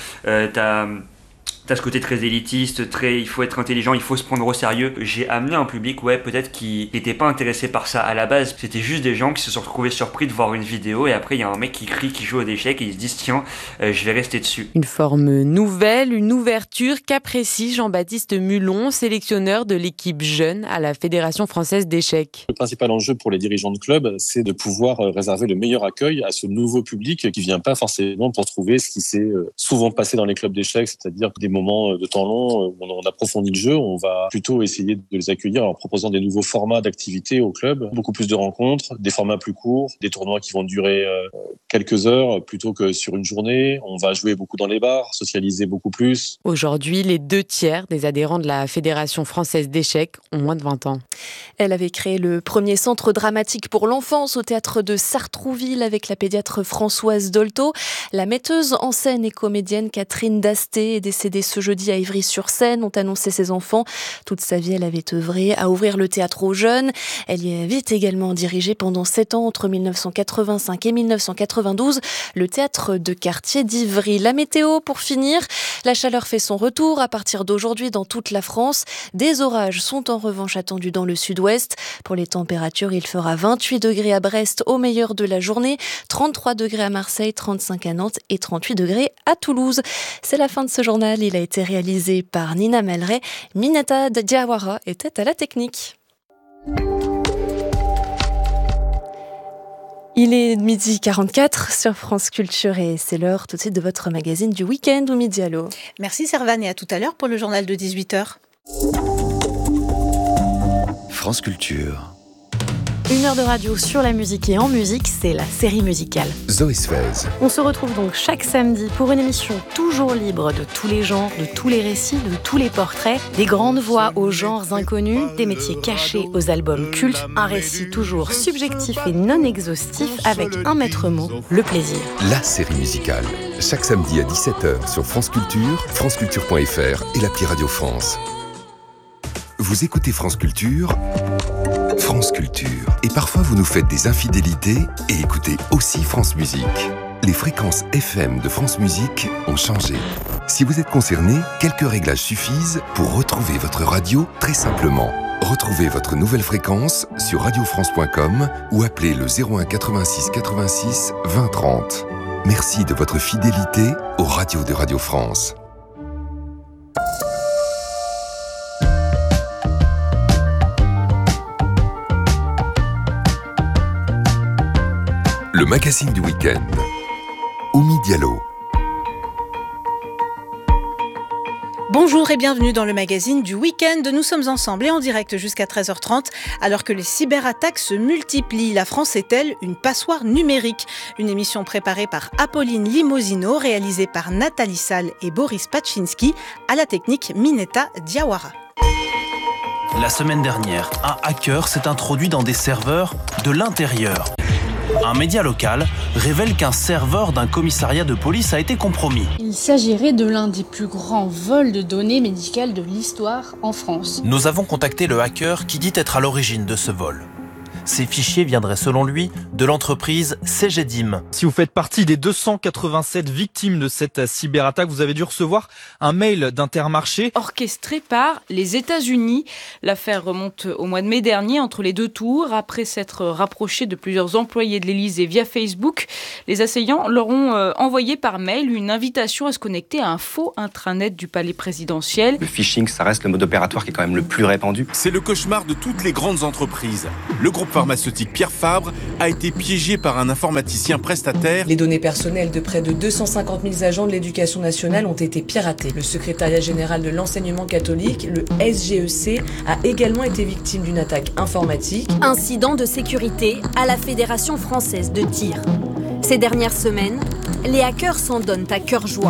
t'as ce côté très élitiste, il faut être intelligent, il faut se prendre au sérieux. J'ai amené un public, peut-être qui n'était pas intéressé par ça à la base. C'était juste des gens qui se sont retrouvés surpris de voir une vidéo et après il y a un mec qui crie, qui joue aux échecs et ils se disent tiens, je vais rester dessus. Une forme nouvelle, une ouverture qu'apprécie Jean-Baptiste Mulon, sélectionneur de l'équipe jeune à la Fédération française d'échecs. Le principal enjeu pour les dirigeants de club, c'est de pouvoir réserver le meilleur accueil à ce nouveau public qui vient pas forcément pour trouver ce qui s'est souvent passé dans les clubs d'échecs, c'est-à-dire des moments de temps long où on approfondit le jeu. On va plutôt essayer de les accueillir en proposant des nouveaux formats d'activités au club, beaucoup plus de rencontres, des formats plus courts, des tournois qui vont durer quelques heures plutôt que sur une journée. On va jouer beaucoup dans les bars, socialiser beaucoup plus. Aujourd'hui, les 2/3 des adhérents de la Fédération française d'échecs ont moins de 20 ans. Elle avait créé le premier centre dramatique pour l'enfance au théâtre de Sartrouville avec la pédiatre Françoise Dolto. La metteuse en scène et comédienne Catherine Dasté est décédée ce jeudi à Ivry-sur-Seine, ont annoncé ses enfants. Toute sa vie, elle avait œuvré à ouvrir le théâtre aux jeunes. Elle y avait également dirigé pendant 7 ans, entre 1985 et 1992, le théâtre de quartier d'Ivry. La météo, pour finir, la chaleur fait son retour à partir d'aujourd'hui dans toute la France. Des orages sont en revanche attendus dans le sud-ouest. Pour les températures, il fera 28 degrés à Brest au meilleur de la journée, 33 degrés à Marseille, 35 à Nantes et 38 degrés à Toulouse. C'est la fin de ce journal. Il a été réalisé par Nina Malray. Minata Diawara était à la technique. Il est 12h44 sur France Culture et c'est l'heure tout de suite de votre magazine du week-end ou Midi Allo. Merci Servane et à tout à l'heure pour le journal de 18h. France Culture. 1 heure de radio sur la musique et en musique, c'est la série musicale. Zoé Sfez. On se retrouve donc chaque samedi pour une émission toujours libre de tous les genres, de tous les récits, de tous les portraits, des grandes voix aux genres inconnus, des métiers cachés aux albums cultes, un récit toujours subjectif et non exhaustif avec un maître mot, le plaisir. La série musicale. Chaque samedi à 17h sur France Culture, franceculture.fr et l'appli Radio France. Vous écoutez France Culture, France Culture. Et parfois vous nous faites des infidélités et écoutez aussi France Musique. Les fréquences FM de France Musique ont changé. Si vous êtes concerné, quelques réglages suffisent pour retrouver votre radio très simplement. Retrouvez votre nouvelle fréquence sur radiofrance.com ou appelez le 01 86 86 20 30. Merci de votre fidélité aux radios de Radio France. Le magazine du week-end. Oumi Diallo. Bonjour et bienvenue dans le magazine du week-end. Nous sommes ensemble et en direct jusqu'à 13h30. Alors que les cyberattaques se multiplient, la France est-elle une passoire numérique ? Une émission préparée par Apolline Limosino, réalisée par Nathalie Salle et Boris Pachinski, à la technique Mineta Diawara. La semaine dernière, un hacker s'est introduit dans des serveurs de l'intérieur. Un média local révèle qu'un serveur d'un commissariat de police a été compromis. Il s'agirait de l'un des plus grands vols de données médicales de l'histoire en France. Nous avons contacté le hacker qui dit être à l'origine de ce vol. Ces fichiers viendraient selon lui de l'entreprise CGDIM. Si vous faites partie des 287 victimes de cette cyberattaque, vous avez dû recevoir un mail d'Intermarché. Orchestré par les États-Unis. L'affaire remonte au mois de mai dernier, entre les deux tours. Après s'être rapproché de plusieurs employés de l'Élysée via Facebook, les assaillants leur ont envoyé par mail une invitation à se connecter à un faux intranet du palais présidentiel. Le phishing, ça reste le mode opératoire qui est quand même le plus répandu. C'est le cauchemar de toutes les grandes entreprises. Le groupe pharmaceutique Pierre Fabre a été piégé par un informaticien prestataire. Les données personnelles de près de 250 000 agents de l'éducation nationale ont été piratées. Le secrétariat général de l'enseignement catholique, le SGEC, a également été victime d'une attaque informatique. Incident de sécurité à la Fédération française de tir. Ces dernières semaines, les hackers s'en donnent à cœur joie.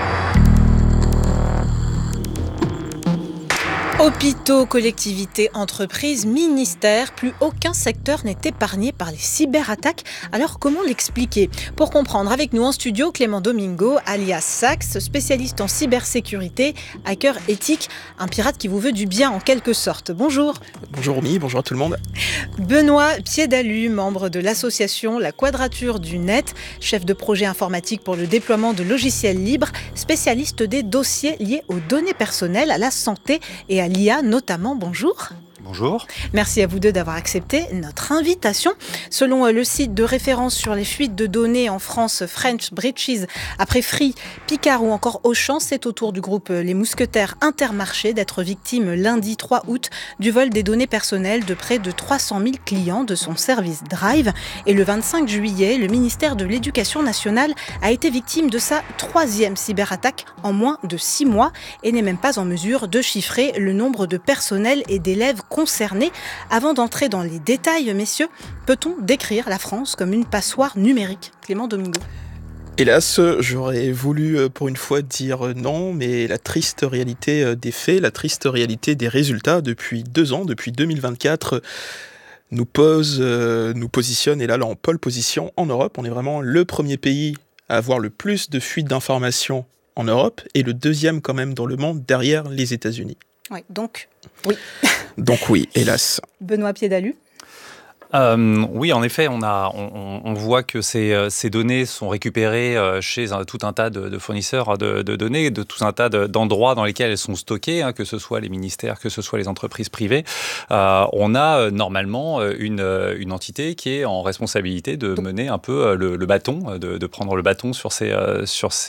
Hôpitaux, collectivités, entreprises, ministères, plus aucun secteur n'est épargné par les cyberattaques. Alors comment l'expliquer ? Pour comprendre, avec nous en studio, Clément Domingo, alias Sax, spécialiste en cybersécurité, hacker éthique, un pirate qui vous veut du bien en quelque sorte. Bonjour. Bonjour Romy, bonjour à tout le monde. Benoît Piédalu, membre de l'association La Quadrature du Net, chef de projet informatique pour le déploiement de logiciels libres, spécialiste des dossiers liés aux données personnelles, à la santé et à l'IA notamment. Bonjour. Bonjour. Merci à vous deux d'avoir accepté notre invitation. Selon le site de référence sur les fuites de données en France, French Breaches, après Free, Picard ou encore Auchan, c'est au tour du groupe Les Mousquetaires Intermarché d'être victime lundi 3 août du vol des données personnelles de près de 300 000 clients de son service Drive. Et le 25 juillet, le ministère de l'Éducation nationale a été victime de sa 3e cyberattaque en moins de 6 mois et n'est même pas en mesure de chiffrer le nombre de personnels et d'élèves concernés. Avant d'entrer dans les détails, messieurs, peut-on décrire la France comme une passoire numérique ? Clément Domingo. Hélas, j'aurais voulu pour une fois dire non, mais la triste réalité des faits, la triste réalité des résultats depuis 2 ans, depuis 2024, nous positionne, et là en pole position en Europe. On est vraiment le premier pays à avoir le plus de fuites d'informations en Europe et le 2e quand même dans le monde derrière les États-Unis. Oui, donc oui. Donc oui, hélas. Benoît Piédalu. Oui, en effet, on voit que ces données sont récupérées chez tout un tas de fournisseurs de données, de tout un tas d'endroits dans lesquels elles sont stockées, que ce soit les ministères, que ce soit les entreprises privées. On a normalement une entité qui est en responsabilité de mener un peu le bâton, de prendre le bâton sur la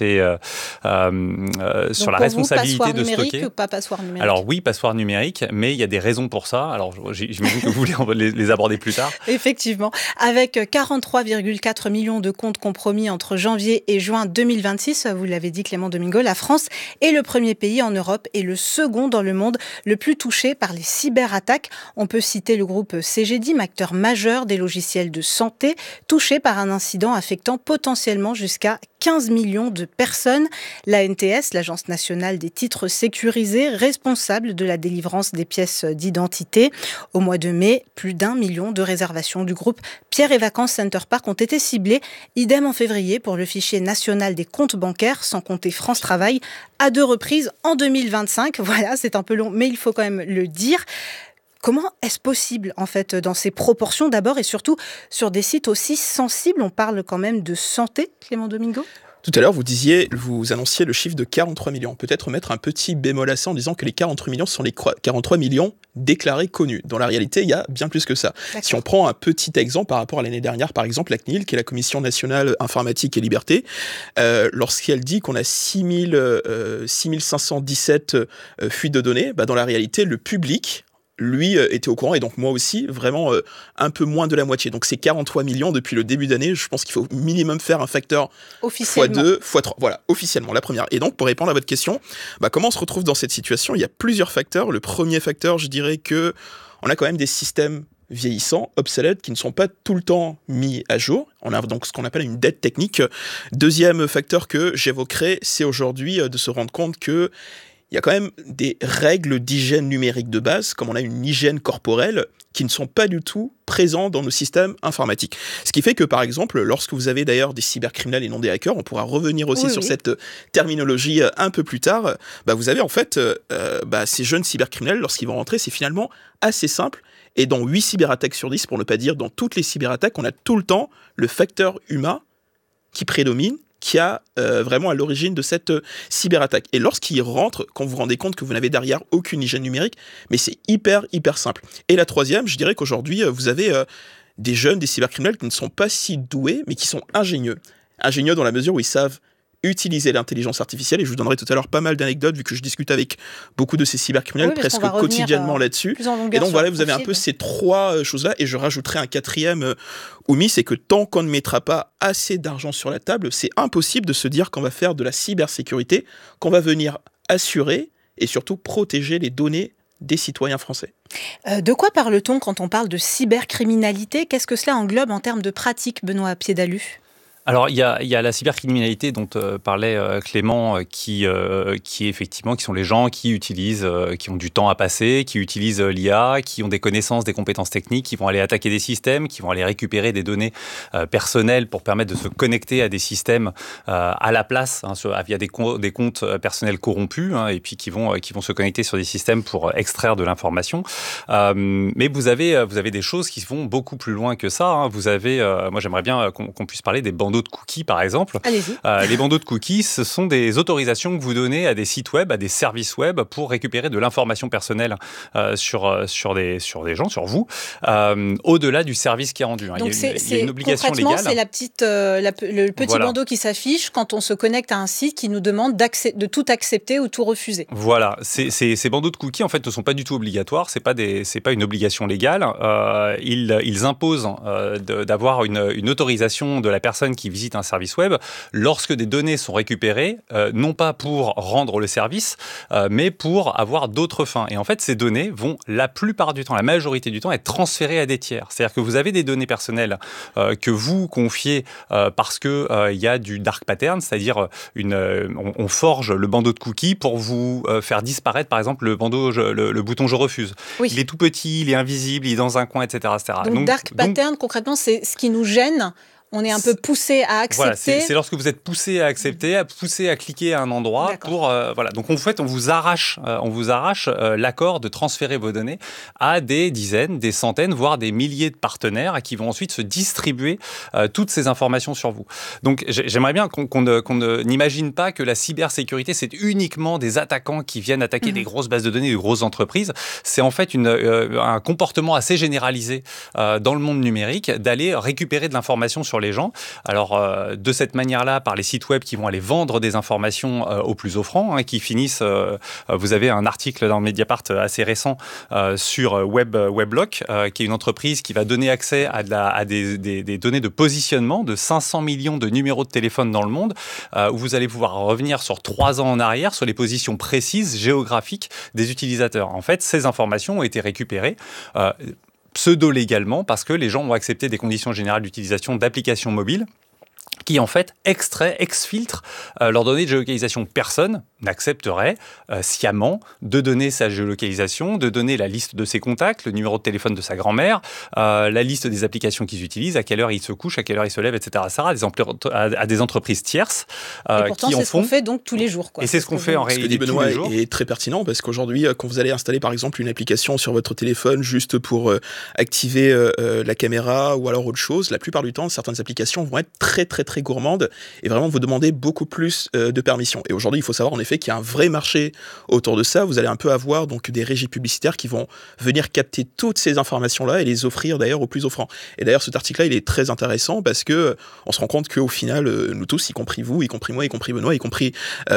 responsabilité de stocker. Ou pas passoire numérique ? Alors oui, passoire numérique, mais il y a des raisons pour ça. Alors j'imagine que vous voulez les aborder plus tard. Effectivement, avec 43,4 millions de comptes compromis entre janvier et juin 2026, vous l'avez dit Clément Domingo, la France est le premier pays en Europe et le second dans le monde le plus touché par les cyberattaques. On peut citer le groupe CGDIM, acteur majeur des logiciels de santé, touché par un incident affectant potentiellement jusqu'à 15 millions de personnes. L'ANTS, l'Agence nationale des titres sécurisés, responsable de la délivrance des pièces d'identité. Au mois de mai, plus d'1 million de réservations du groupe Pierre et Vacances Center Park ont été ciblées. Idem en février pour le fichier national des comptes bancaires, sans compter France Travail, à 2 reprises en 2025. Voilà, c'est un peu long, mais il faut quand même le dire. Comment est-ce possible, en fait, dans ces proportions d'abord et surtout sur des sites aussi sensibles ? On parle quand même de santé, Clément Domingo ? Tout à l'heure, vous annonciez le chiffre de 43 millions. Peut-être mettre un petit bémol à ça en disant que les 43 millions sont les 43 millions déclarés connus. Dans la réalité, il y a bien plus que ça. D'accord. Si on prend un petit exemple par rapport à l'année dernière, par exemple, la CNIL, qui est la Commission nationale informatique et liberté, lorsqu'elle dit qu'on a 6517 fuites de données, dans la réalité, le public, lui était au courant, et donc moi aussi, vraiment un peu moins de la moitié. Donc c'est 43 millions depuis le début d'année. Je pense qu'il faut minimum faire un facteur x2, x3. Voilà, officiellement, la première. Et donc, pour répondre à votre question, comment on se retrouve dans cette situation ? Il y a plusieurs facteurs. Le premier facteur, je dirais que on a quand même des systèmes vieillissants, obsolètes, qui ne sont pas tout le temps mis à jour. On a donc ce qu'on appelle une dette technique. Deuxième facteur que j'évoquerai, c'est aujourd'hui de se rendre compte que il y a quand même des règles d'hygiène numérique de base, comme on a une hygiène corporelle, qui ne sont pas du tout présents dans nos systèmes informatiques. Ce qui fait que, par exemple, lorsque vous avez d'ailleurs des cybercriminels et non des hackers, on pourra revenir aussi sur cette terminologie un peu plus tard, vous avez en fait ces jeunes cybercriminels, lorsqu'ils vont rentrer, c'est finalement assez simple. Et dans 8 cyberattaques sur 10, pour ne pas dire dans toutes les cyberattaques, on a tout le temps le facteur humain qui prédomine, qui a vraiment à l'origine de cette cyberattaque. Et lorsqu'ils rentrent, quand vous vous rendez compte que vous n'avez derrière aucune hygiène numérique, mais c'est hyper simple. Et la troisième, je dirais qu'aujourd'hui, vous avez des jeunes, des cybercriminels qui ne sont pas si doués, mais qui sont ingénieux. Ingénieux dans la mesure où ils savent utiliser l'intelligence artificielle, et je vous donnerai tout à l'heure pas mal d'anecdotes vu que je discute avec beaucoup de ces cybercriminels presque quotidiennement là-dessus. Et donc voilà, vous avez un peu ces trois choses-là, et je rajouterai un quatrième omis, c'est que tant qu'on ne mettra pas assez d'argent sur la table, c'est impossible de se dire qu'on va faire de la cybersécurité, qu'on va venir assurer et surtout protéger les données des citoyens français. De quoi parle-t-on quand on parle de cybercriminalité ? Qu'est-ce que cela englobe en termes de pratiques, Benoît Piédalu ? Alors, il y a la cybercriminalité dont parlait Clément, qui effectivement, qui sont les gens qui utilisent, qui ont du temps à passer, qui utilisent l'IA, qui ont des connaissances, des compétences techniques, qui vont aller attaquer des systèmes, qui vont aller récupérer des données personnelles pour permettre de se connecter à des systèmes à la place, via des comptes personnels corrompus, et puis qui vont se connecter sur des systèmes pour extraire de l'information. Mais vous avez des choses qui vont beaucoup plus loin que ça. Vous avez, moi j'aimerais bien qu'on puisse parler des bandeaux de cookies, par exemple. Les bandeaux de cookies, ce sont des autorisations que vous donnez à des sites web, à des services web pour récupérer de l'information personnelle sur des gens, sur vous, au-delà du service qui est rendu. Donc il y a une obligation légale. C'est le petit bandeau qui s'affiche quand on se connecte à un site qui nous demande de tout accepter ou tout refuser. Voilà, ces bandeaux de cookies en fait ne sont pas du tout obligatoires, c'est pas une obligation légale. Ils imposent d'avoir une autorisation de la personne qui visite un service web lorsque des données sont récupérées, non pas pour rendre le service, mais pour avoir d'autres fins. Et en fait, ces données vont la plupart du temps, la majorité du temps, être transférées à des tiers. C'est-à-dire que vous avez des données personnelles que vous confiez parce que il y a du dark pattern, c'est-à-dire on forge le bandeau de cookies pour vous faire disparaître, par exemple, le bouton je refuse. Oui. Il est tout petit, il est invisible, il est dans un coin, etc. Donc dark pattern, concrètement, c'est ce qui nous gêne. On est un peu poussé à accepter. Voilà, c'est lorsque vous êtes poussé à accepter, poussé à cliquer à un endroit pour Donc en fait, on vous arrache l'accord de transférer vos données à des dizaines, des centaines, voire des milliers de partenaires qui vont ensuite se distribuer toutes ces informations sur vous. Donc j'aimerais bien qu'on n'imagine pas que la cybersécurité c'est uniquement des attaquants qui viennent attaquer des grosses bases de données, de grosses entreprises. C'est en fait un comportement assez généralisé dans le monde numérique d'aller récupérer de l'information sur les gens. Alors, de cette manière-là, par les sites web qui vont aller vendre des informations aux plus offrants, qui finissent... vous avez un article dans Mediapart assez récent sur Weblock, qui est une entreprise qui va donner accès à des données de positionnement de 500 millions de numéros de téléphone dans le monde, où vous allez pouvoir revenir sur 3 ans en arrière sur les positions précises, géographiques des utilisateurs. En fait, ces informations ont été récupérées pseudo-légalement parce que les gens ont accepté des conditions générales d'utilisation d'applications mobiles qui en fait exfiltrent leurs données de géolocalisation. Personne n'accepterait sciemment de donner sa géolocalisation, de donner la liste de ses contacts, le numéro de téléphone de sa grand-mère, la liste des applications qu'ils utilisent, à quelle heure ils se couchent, à quelle heure ils se lèvent, etc. à des entreprises tierces et pourtant, qui en font. C'est ce qu'on fait donc tous les jours. Et c'est ce qu'on fait en réalité tous les jours. Ce que dit Benoît est très pertinent parce qu'aujourd'hui, quand vous allez installer par exemple une application sur votre téléphone juste pour activer la caméra ou alors autre chose, la plupart du temps, certaines applications vont être très très gourmande et vraiment vous demander beaucoup plus de permissions. Et aujourd'hui, il faut savoir en effet qu'il y a un vrai marché autour de ça. Vous allez un peu avoir donc des régies publicitaires qui vont venir capter toutes ces informations-là et les offrir d'ailleurs aux plus offrants. Et d'ailleurs, cet article-là, il est très intéressant parce que on se rend compte qu'au final, nous tous, y compris vous, y compris moi, y compris Benoît, y compris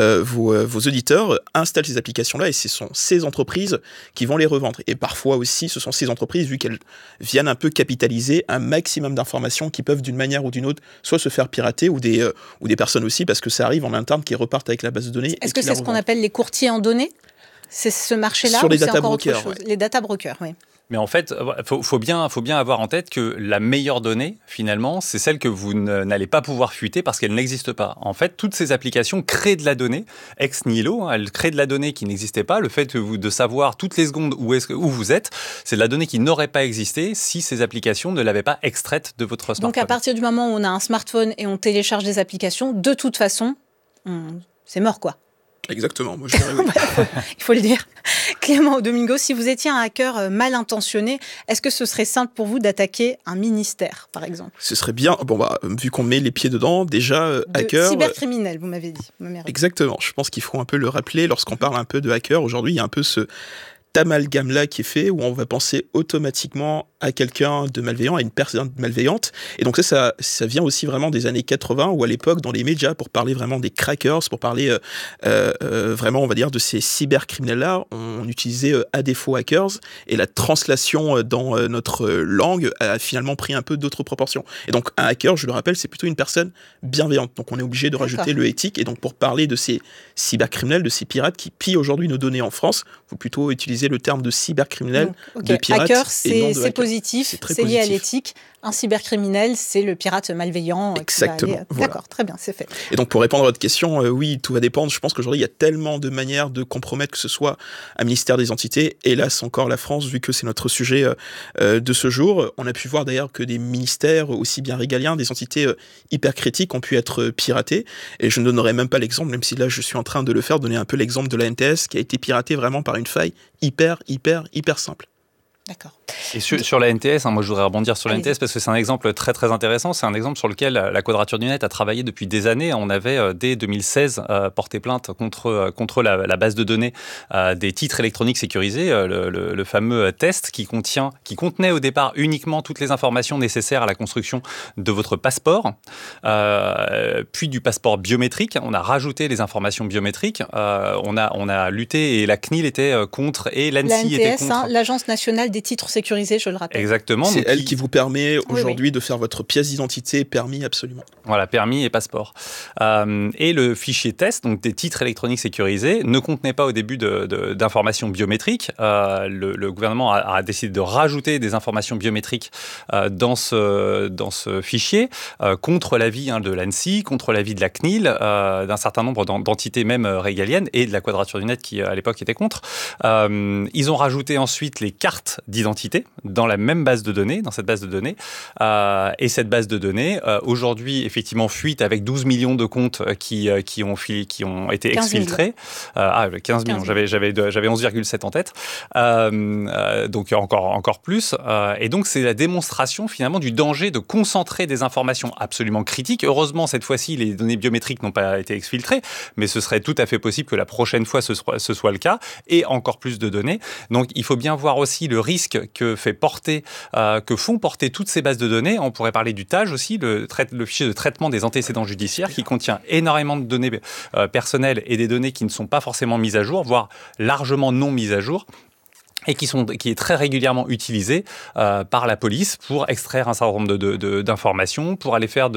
vos auditeurs, installent ces applications-là et ce sont ces entreprises qui vont les revendre. Et parfois aussi, ce sont ces entreprises, vu qu'elles viennent un peu capitaliser un maximum d'informations qui peuvent d'une manière ou d'une autre soit se faire pirater ou des personnes aussi, parce que ça arrive en interne qui repartent avec la base de données. Est-ce que c'est ce qu'on appelle les courtiers en données ? C'est ce marché-là sur les ou c'est data encore brokers, autre chose ? ouais. Les data brokers, oui. Mais en fait, faut bien avoir en tête que la meilleure donnée, finalement, c'est celle que vous n'allez pas pouvoir fuiter parce qu'elle n'existe pas. En fait, toutes ces applications créent de la donnée ex nihilo. Elles créent de la donnée qui n'existait pas. Le fait de savoir toutes les secondes où vous êtes, c'est de la donnée qui n'aurait pas existé si ces applications ne l'avaient pas extraite de votre smartphone. Donc à partir du moment où on a un smartphone et on télécharge des applications, de toute façon, c'est mort, quoi. Exactement, moi je dirais oui. Il faut le dire. Clément Domingo, si vous étiez un hacker mal intentionné, est-ce que ce serait simple pour vous d'attaquer un ministère, par exemple ? Ce serait bien, vu qu'on met les pieds dedans, déjà, hacker... Cybercriminel, vous m'avez dit. Exactement, je pense qu'il faut un peu le rappeler, lorsqu'on parle un peu de hacker, aujourd'hui, il y a un peu ce amalgame-là qui est fait, où on va penser automatiquement à quelqu'un de malveillant, à une personne malveillante. Et donc ça vient aussi vraiment des années 80, où à l'époque, dans les médias, pour parler vraiment des crackers, pour parler vraiment, on va dire, de ces cybercriminels-là, on utilisait à défaut hackers, et la translation dans notre langue a finalement pris un peu d'autres proportions. Et donc un hacker, je le rappelle, c'est plutôt une personne bienveillante. Donc on est obligé de rajouter le éthique, et donc pour parler de ces cybercriminels, de ces pirates qui pillent aujourd'hui nos données en France, il faut plutôt utiliser le terme de cybercriminel, de pirate. Hacker, et non de c'est positif, c'est lié à l'éthique. Un cybercriminel, c'est le pirate malveillant. Exactement. Voilà. D'accord, très bien, c'est fait. Et donc, pour répondre à votre question, oui, tout va dépendre. Je pense qu'aujourd'hui, il y a tellement de manières de compromettre, que ce soit un ministère des entités, hélas encore la France, vu que c'est notre sujet de ce jour. On a pu voir d'ailleurs que des ministères, aussi bien régaliens, des entités hyper critiques ont pu être piratés. Et je ne donnerai même pas l'exemple, même si là, je suis en train de le faire, donner un peu l'exemple de la NTS, qui a été piratée vraiment par une faille hyper simple. D'accord. Et sur la NTS, moi je voudrais rebondir sur la NTS parce que c'est un exemple très très intéressant. C'est un exemple sur lequel la Quadrature du Net a travaillé depuis des années. On avait dès 2016 porté plainte contre la base de données des titres électroniques sécurisés, le fameux test qui contenait au départ uniquement toutes les informations nécessaires à la construction de votre passeport, puis du passeport biométrique. On a rajouté les informations biométriques. On a lutté et la CNIL était contre et l'ANSSI était contre. L'Agence nationale des titres sécurisés, je le rappelle. Exactement. C'est elle qui vous permet aujourd'hui de faire votre pièce d'identité, permis absolument. Voilà, permis et passeport. Et le fichier test, donc des titres électroniques sécurisés, ne contenait pas au début d'informations biométriques. Le gouvernement a décidé de rajouter des informations biométriques dans ce fichier, contre l'avis de l'ANSSI, contre l'avis de la CNIL, d'un certain nombre d'entités même régaliennes, et de la Quadrature du Net qui, à l'époque, était contre. Ils ont rajouté ensuite les cartes d'identité dans la même base de données, dans cette base de données. Et cette base de données, aujourd'hui, effectivement, fuite avec 12 millions de comptes qui ont été exfiltrés. 15 millions. J'avais 11,7 en tête. Donc, encore plus. Et donc, c'est la démonstration, finalement, du danger de concentrer des informations absolument critiques. Heureusement, cette fois-ci, les données biométriques n'ont pas été exfiltrées, mais ce serait tout à fait possible que la prochaine fois, ce soit le cas, et encore plus de données. Donc, il faut bien voir aussi le risque que font porter toutes ces bases de données. On pourrait parler du TAJ aussi, le fichier de traitement des antécédents judiciaires, qui contient énormément de données personnelles et des données qui ne sont pas forcément mises à jour, voire largement non mises à jour. Et qui est très régulièrement utilisé par la police pour extraire un certain nombre d'informations, pour aller faire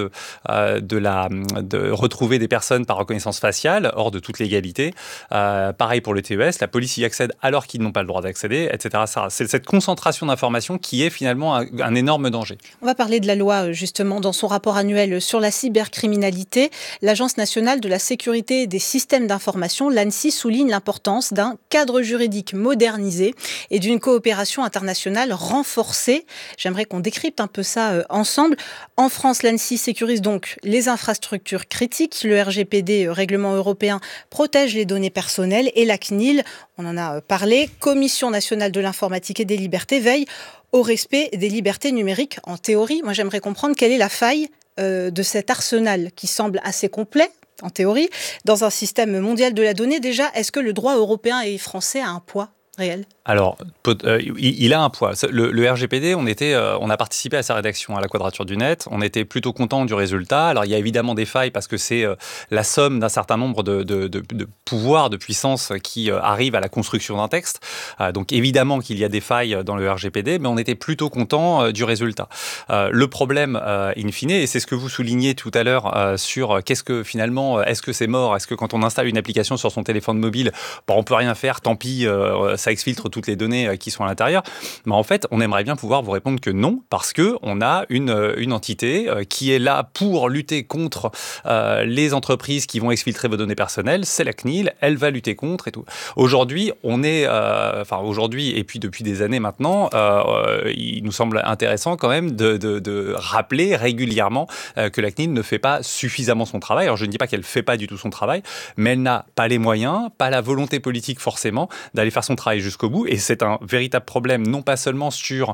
de retrouver des personnes par reconnaissance faciale, hors de toute légalité. Pareil pour le TES, la police y accède alors qu'ils n'ont pas le droit d'accéder, etc. C'est cette concentration d'informations qui est finalement un énorme danger. On va parler de la loi, justement, dans son rapport annuel sur la cybercriminalité. L'Agence nationale de la sécurité des systèmes d'information, l'ANSSI, souligne l'importance d'un cadre juridique modernisé et d'une coopération internationale renforcée. J'aimerais qu'on décrypte un peu ça ensemble. En France, l'ANSSI sécurise donc les infrastructures critiques. Le RGPD, règlement européen, protège les données personnelles. Et la CNIL, on en a parlé, Commission nationale de l'informatique et des libertés, veille au respect des libertés numériques en théorie. Moi, j'aimerais comprendre quelle est la faille de cet arsenal qui semble assez complet, en théorie, dans un système mondial de la donnée, déjà, est-ce que le droit européen et français a un poids réel ? Alors, il a un poids. Le RGPD, on a participé à sa rédaction à la Quadrature du Net. On était plutôt content du résultat. Alors, il y a évidemment des failles parce que c'est la somme d'un certain nombre de pouvoirs, de puissances qui arrivent à la construction d'un texte. Donc, évidemment qu'il y a des failles dans le RGPD, mais on était plutôt content du résultat. Le problème, in fine, et c'est ce que vous soulignez tout à l'heure sur qu'est-ce que finalement, est-ce que c'est mort ? Est-ce que quand on installe une application sur son téléphone mobile, on peut rien faire, tant pis, ça exfiltre toutes les données qui sont à l'intérieur. Mais en fait, on aimerait bien pouvoir vous répondre que non, parce qu'on a une entité qui est là pour lutter contre les entreprises qui vont exfiltrer vos données personnelles. C'est la CNIL, elle va lutter contre et tout. Aujourd'hui, aujourd'hui et puis depuis des années maintenant, il nous semble intéressant quand même de rappeler régulièrement que la CNIL ne fait pas suffisamment son travail. Alors, je ne dis pas qu'elle ne fait pas du tout son travail, mais elle n'a pas les moyens, pas la volonté politique forcément d'aller faire son travail jusqu'au bout. Et c'est un véritable problème, non pas seulement sur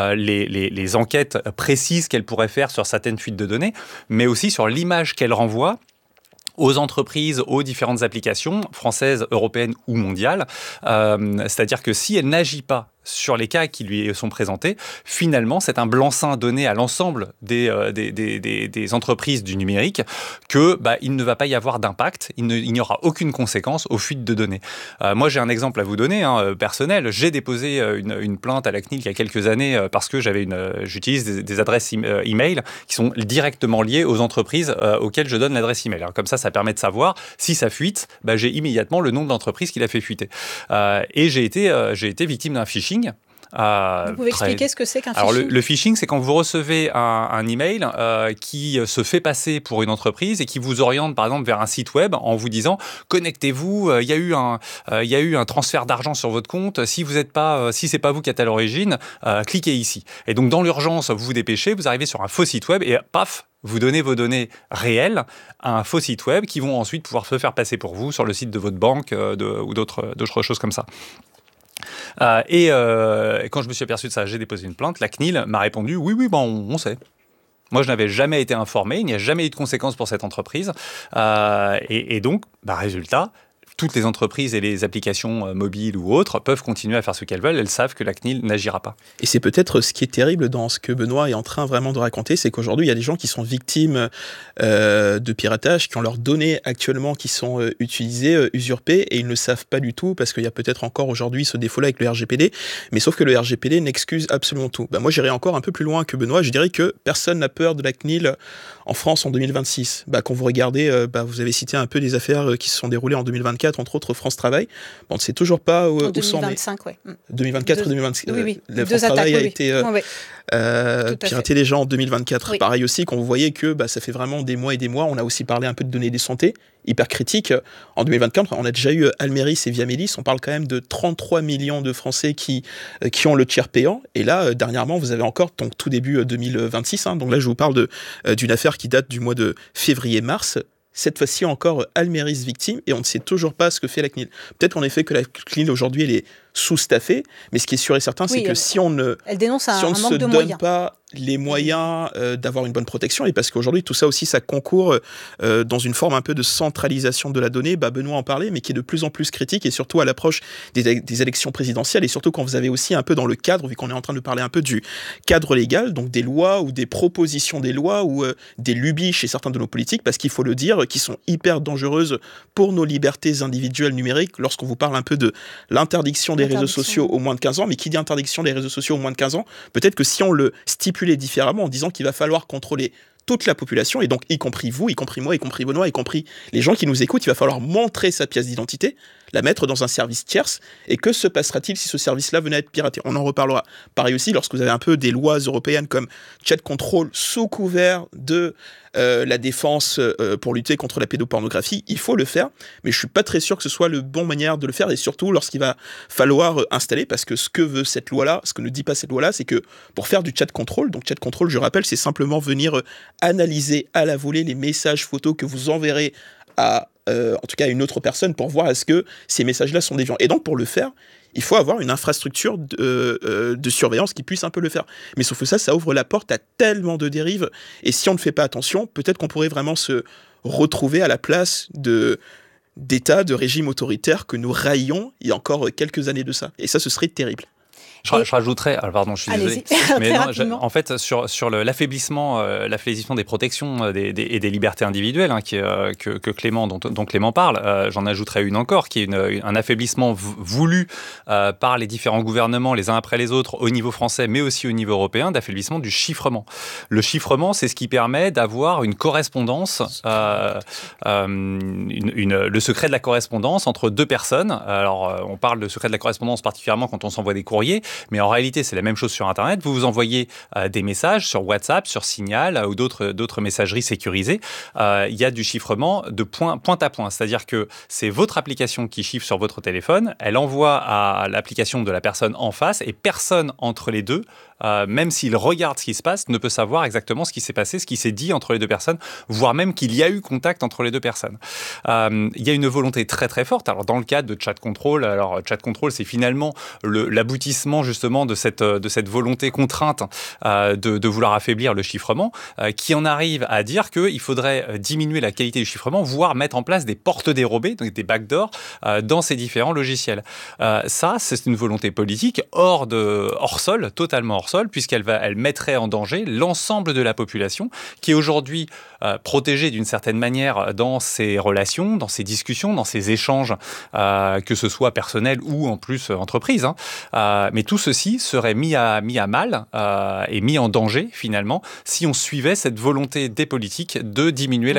les enquêtes précises qu'elle pourrait faire sur certaines fuites de données, mais aussi sur l'image qu'elle renvoie aux entreprises, aux différentes applications françaises, européennes ou mondiales. C'est-à-dire que si elle n'agit pas sur les cas qui lui sont présentés, finalement, c'est un blanc-seing donné à l'ensemble des entreprises du numérique que il ne va pas y avoir d'impact, il n'y aura aucune conséquence aux fuites de données. Moi, j'ai un exemple à vous donner, personnel. J'ai déposé une plainte à la CNIL il y a quelques années parce que j'utilise des adresses email qui sont directement liées aux entreprises auxquelles je donne l'adresse email. Alors, comme ça permet de savoir si ça fuite, j'ai immédiatement le nom de l'entreprise qui l'a fait fuiter. Et j'ai été victime d'un phishing. Vous pouvez expliquer ce que c'est qu'un phishing ? Alors le phishing, c'est quand vous recevez un email qui se fait passer pour une entreprise et qui vous oriente par exemple vers un site web en vous disant connectez-vous, il y a eu un transfert d'argent sur votre compte, si c'est pas vous qui êtes à l'origine, cliquez ici. Et donc dans l'urgence, vous vous dépêchez, vous arrivez sur un faux site web et paf, vous donnez vos données réelles à un faux site web qui vont ensuite pouvoir se faire passer pour vous sur le site de votre banque ou d'autres choses comme ça. Et quand je me suis aperçu de ça, j'ai déposé une plainte. La CNIL m'a répondu oui, on sait. Moi, je n'avais jamais été informé, il n'y a jamais eu de conséquences pour cette entreprise. Et donc, résultat, toutes les entreprises et les applications mobiles ou autres peuvent continuer à faire ce qu'elles veulent. Elles savent que la CNIL n'agira pas. Et c'est peut-être ce qui est terrible dans ce que Benoît est en train vraiment de raconter, c'est qu'aujourd'hui, il y a des gens qui sont victimes de piratage, qui ont leurs données actuellement qui sont utilisées, usurpées, et ils ne savent pas du tout, parce qu'il y a peut-être encore aujourd'hui ce défaut-là avec le RGPD, mais sauf que le RGPD n'excuse absolument tout. Moi, j'irais encore un peu plus loin que Benoît. Je dirais que personne n'a peur de la CNIL en France en 2026. Quand vous regardez, vous avez cité un peu des affaires qui se sont déroulées en 2024, entre autres France Travail. On ne sait toujours pas où sont. 2025, oui. 2024 ou 2025. Oui. La France Travail a été piraté déjà en 2024. Oui. Pareil aussi, quand vous voyez que ça fait vraiment des mois et des mois, on a aussi parlé un peu de données de santé, hyper critiques. En 2024, on a déjà eu Almeris et Viamélis. On parle quand même de 33 millions de Français qui ont le tiers payant. Et là, dernièrement, vous avez encore, donc tout début 2026. Donc là, je vous parle d'une affaire qui date du mois de février-mars. Cette fois-ci encore, Almeris victime, et on ne sait toujours pas ce que fait la CNIL. Peut-être en effet que la CNIL aujourd'hui, elle est sous-staffée, mais ce qui est sûr et certain, c'est que si on ne se donne pas les moyens d'avoir une bonne protection, et parce qu'aujourd'hui, tout ça aussi, ça concourt dans une forme un peu de centralisation de la donnée, Benoît en parlait, mais qui est de plus en plus critique, et surtout à l'approche des élections présidentielles, et surtout quand vous avez aussi un peu dans le cadre, vu qu'on est en train de parler un peu du cadre légal, donc des lois ou des propositions des lois ou des lubies chez certains de nos politiques, parce qu'il faut le dire, qui sont hyper dangereuses pour nos libertés individuelles numériques, lorsqu'on vous parle un peu de l'interdiction des réseaux sociaux aux moins de 15 ans, mais qui dit interdiction des réseaux sociaux aux moins de 15 ans, peut-être que si on le stipulait différemment en disant qu'il va falloir contrôler toute la population, et donc y compris vous, y compris moi, y compris Benoît, y compris les gens qui nous écoutent, il va falloir montrer sa pièce d'identité, la mettre dans un service tierce, et que se passera-t-il si ce service-là venait à être piraté ? On en reparlera. Pareil aussi, lorsque vous avez un peu des lois européennes comme Chat Control sous couvert de la défense pour lutter contre la pédopornographie, il faut le faire, mais je suis pas très sûr que ce soit le bon manière de le faire, et surtout lorsqu'il va falloir installer, parce que ce que veut cette loi-là, ce que ne dit pas cette loi-là, c'est que pour faire du Chat Control, donc Chat Control, je rappelle, c'est simplement venir analyser à la volée les messages photos que vous enverrez à en tout cas à une autre personne, pour voir est-ce que ces messages-là sont déviants. Et donc pour le faire, il faut avoir une infrastructure de surveillance qui puisse un peu le faire. Mais sauf que ça ouvre la porte à tellement de dérives. Et si on ne fait pas attention, peut-être qu'on pourrait vraiment se retrouver à la place d'États, de régimes autoritaires que nous raillions il y a encore quelques années de ça. Et ça, ce serait terrible. Je rajouterais, pardon, je suis désolé, mais non, en fait, sur l'affaiblissement des protections et des libertés individuelles que Clément, dont Clément parle, j'en ajouterais une encore, qui est un affaiblissement voulu par les différents gouvernements, les uns après les autres, au niveau français, mais aussi au niveau européen, d'affaiblissement du chiffrement. Le chiffrement, c'est ce qui permet d'avoir une correspondance, le secret de la correspondance entre deux personnes. Alors, on parle de secret de la correspondance particulièrement quand on s'envoie des courriers, mais en réalité, c'est la même chose sur Internet. Vous vous envoyez des messages sur WhatsApp, sur Signal ou d'autres messageries sécurisées. Il y a du chiffrement de point à point. C'est-à-dire que c'est votre application qui chiffre sur votre téléphone. Elle envoie à l'application de la personne en face et personne entre les deux, même s'il regarde ce qui se passe, ne peut savoir exactement ce qui s'est passé, ce qui s'est dit entre les deux personnes, voire même qu'il y a eu contact entre les deux personnes. Il y a une volonté très très forte. Alors dans le cadre de Chat Control, Chat Control, c'est finalement l'aboutissement justement de cette volonté contrainte de vouloir affaiblir le chiffrement, qui en arrive à dire qu'il faudrait diminuer la qualité du chiffrement, voire mettre en place des portes dérobées, donc des backdoors, dans ces différents logiciels. Ça, c'est une volonté politique hors sol, totalement hors sol, puisqu'elle mettrait en danger l'ensemble de la population, qui est aujourd'hui protégée d'une certaine manière dans ses relations, dans ses discussions, dans ses échanges, que ce soit personnel ou en plus entreprise. Mais tout ceci serait mis à mal et mis en danger finalement si on suivait cette volonté des politiques de diminuer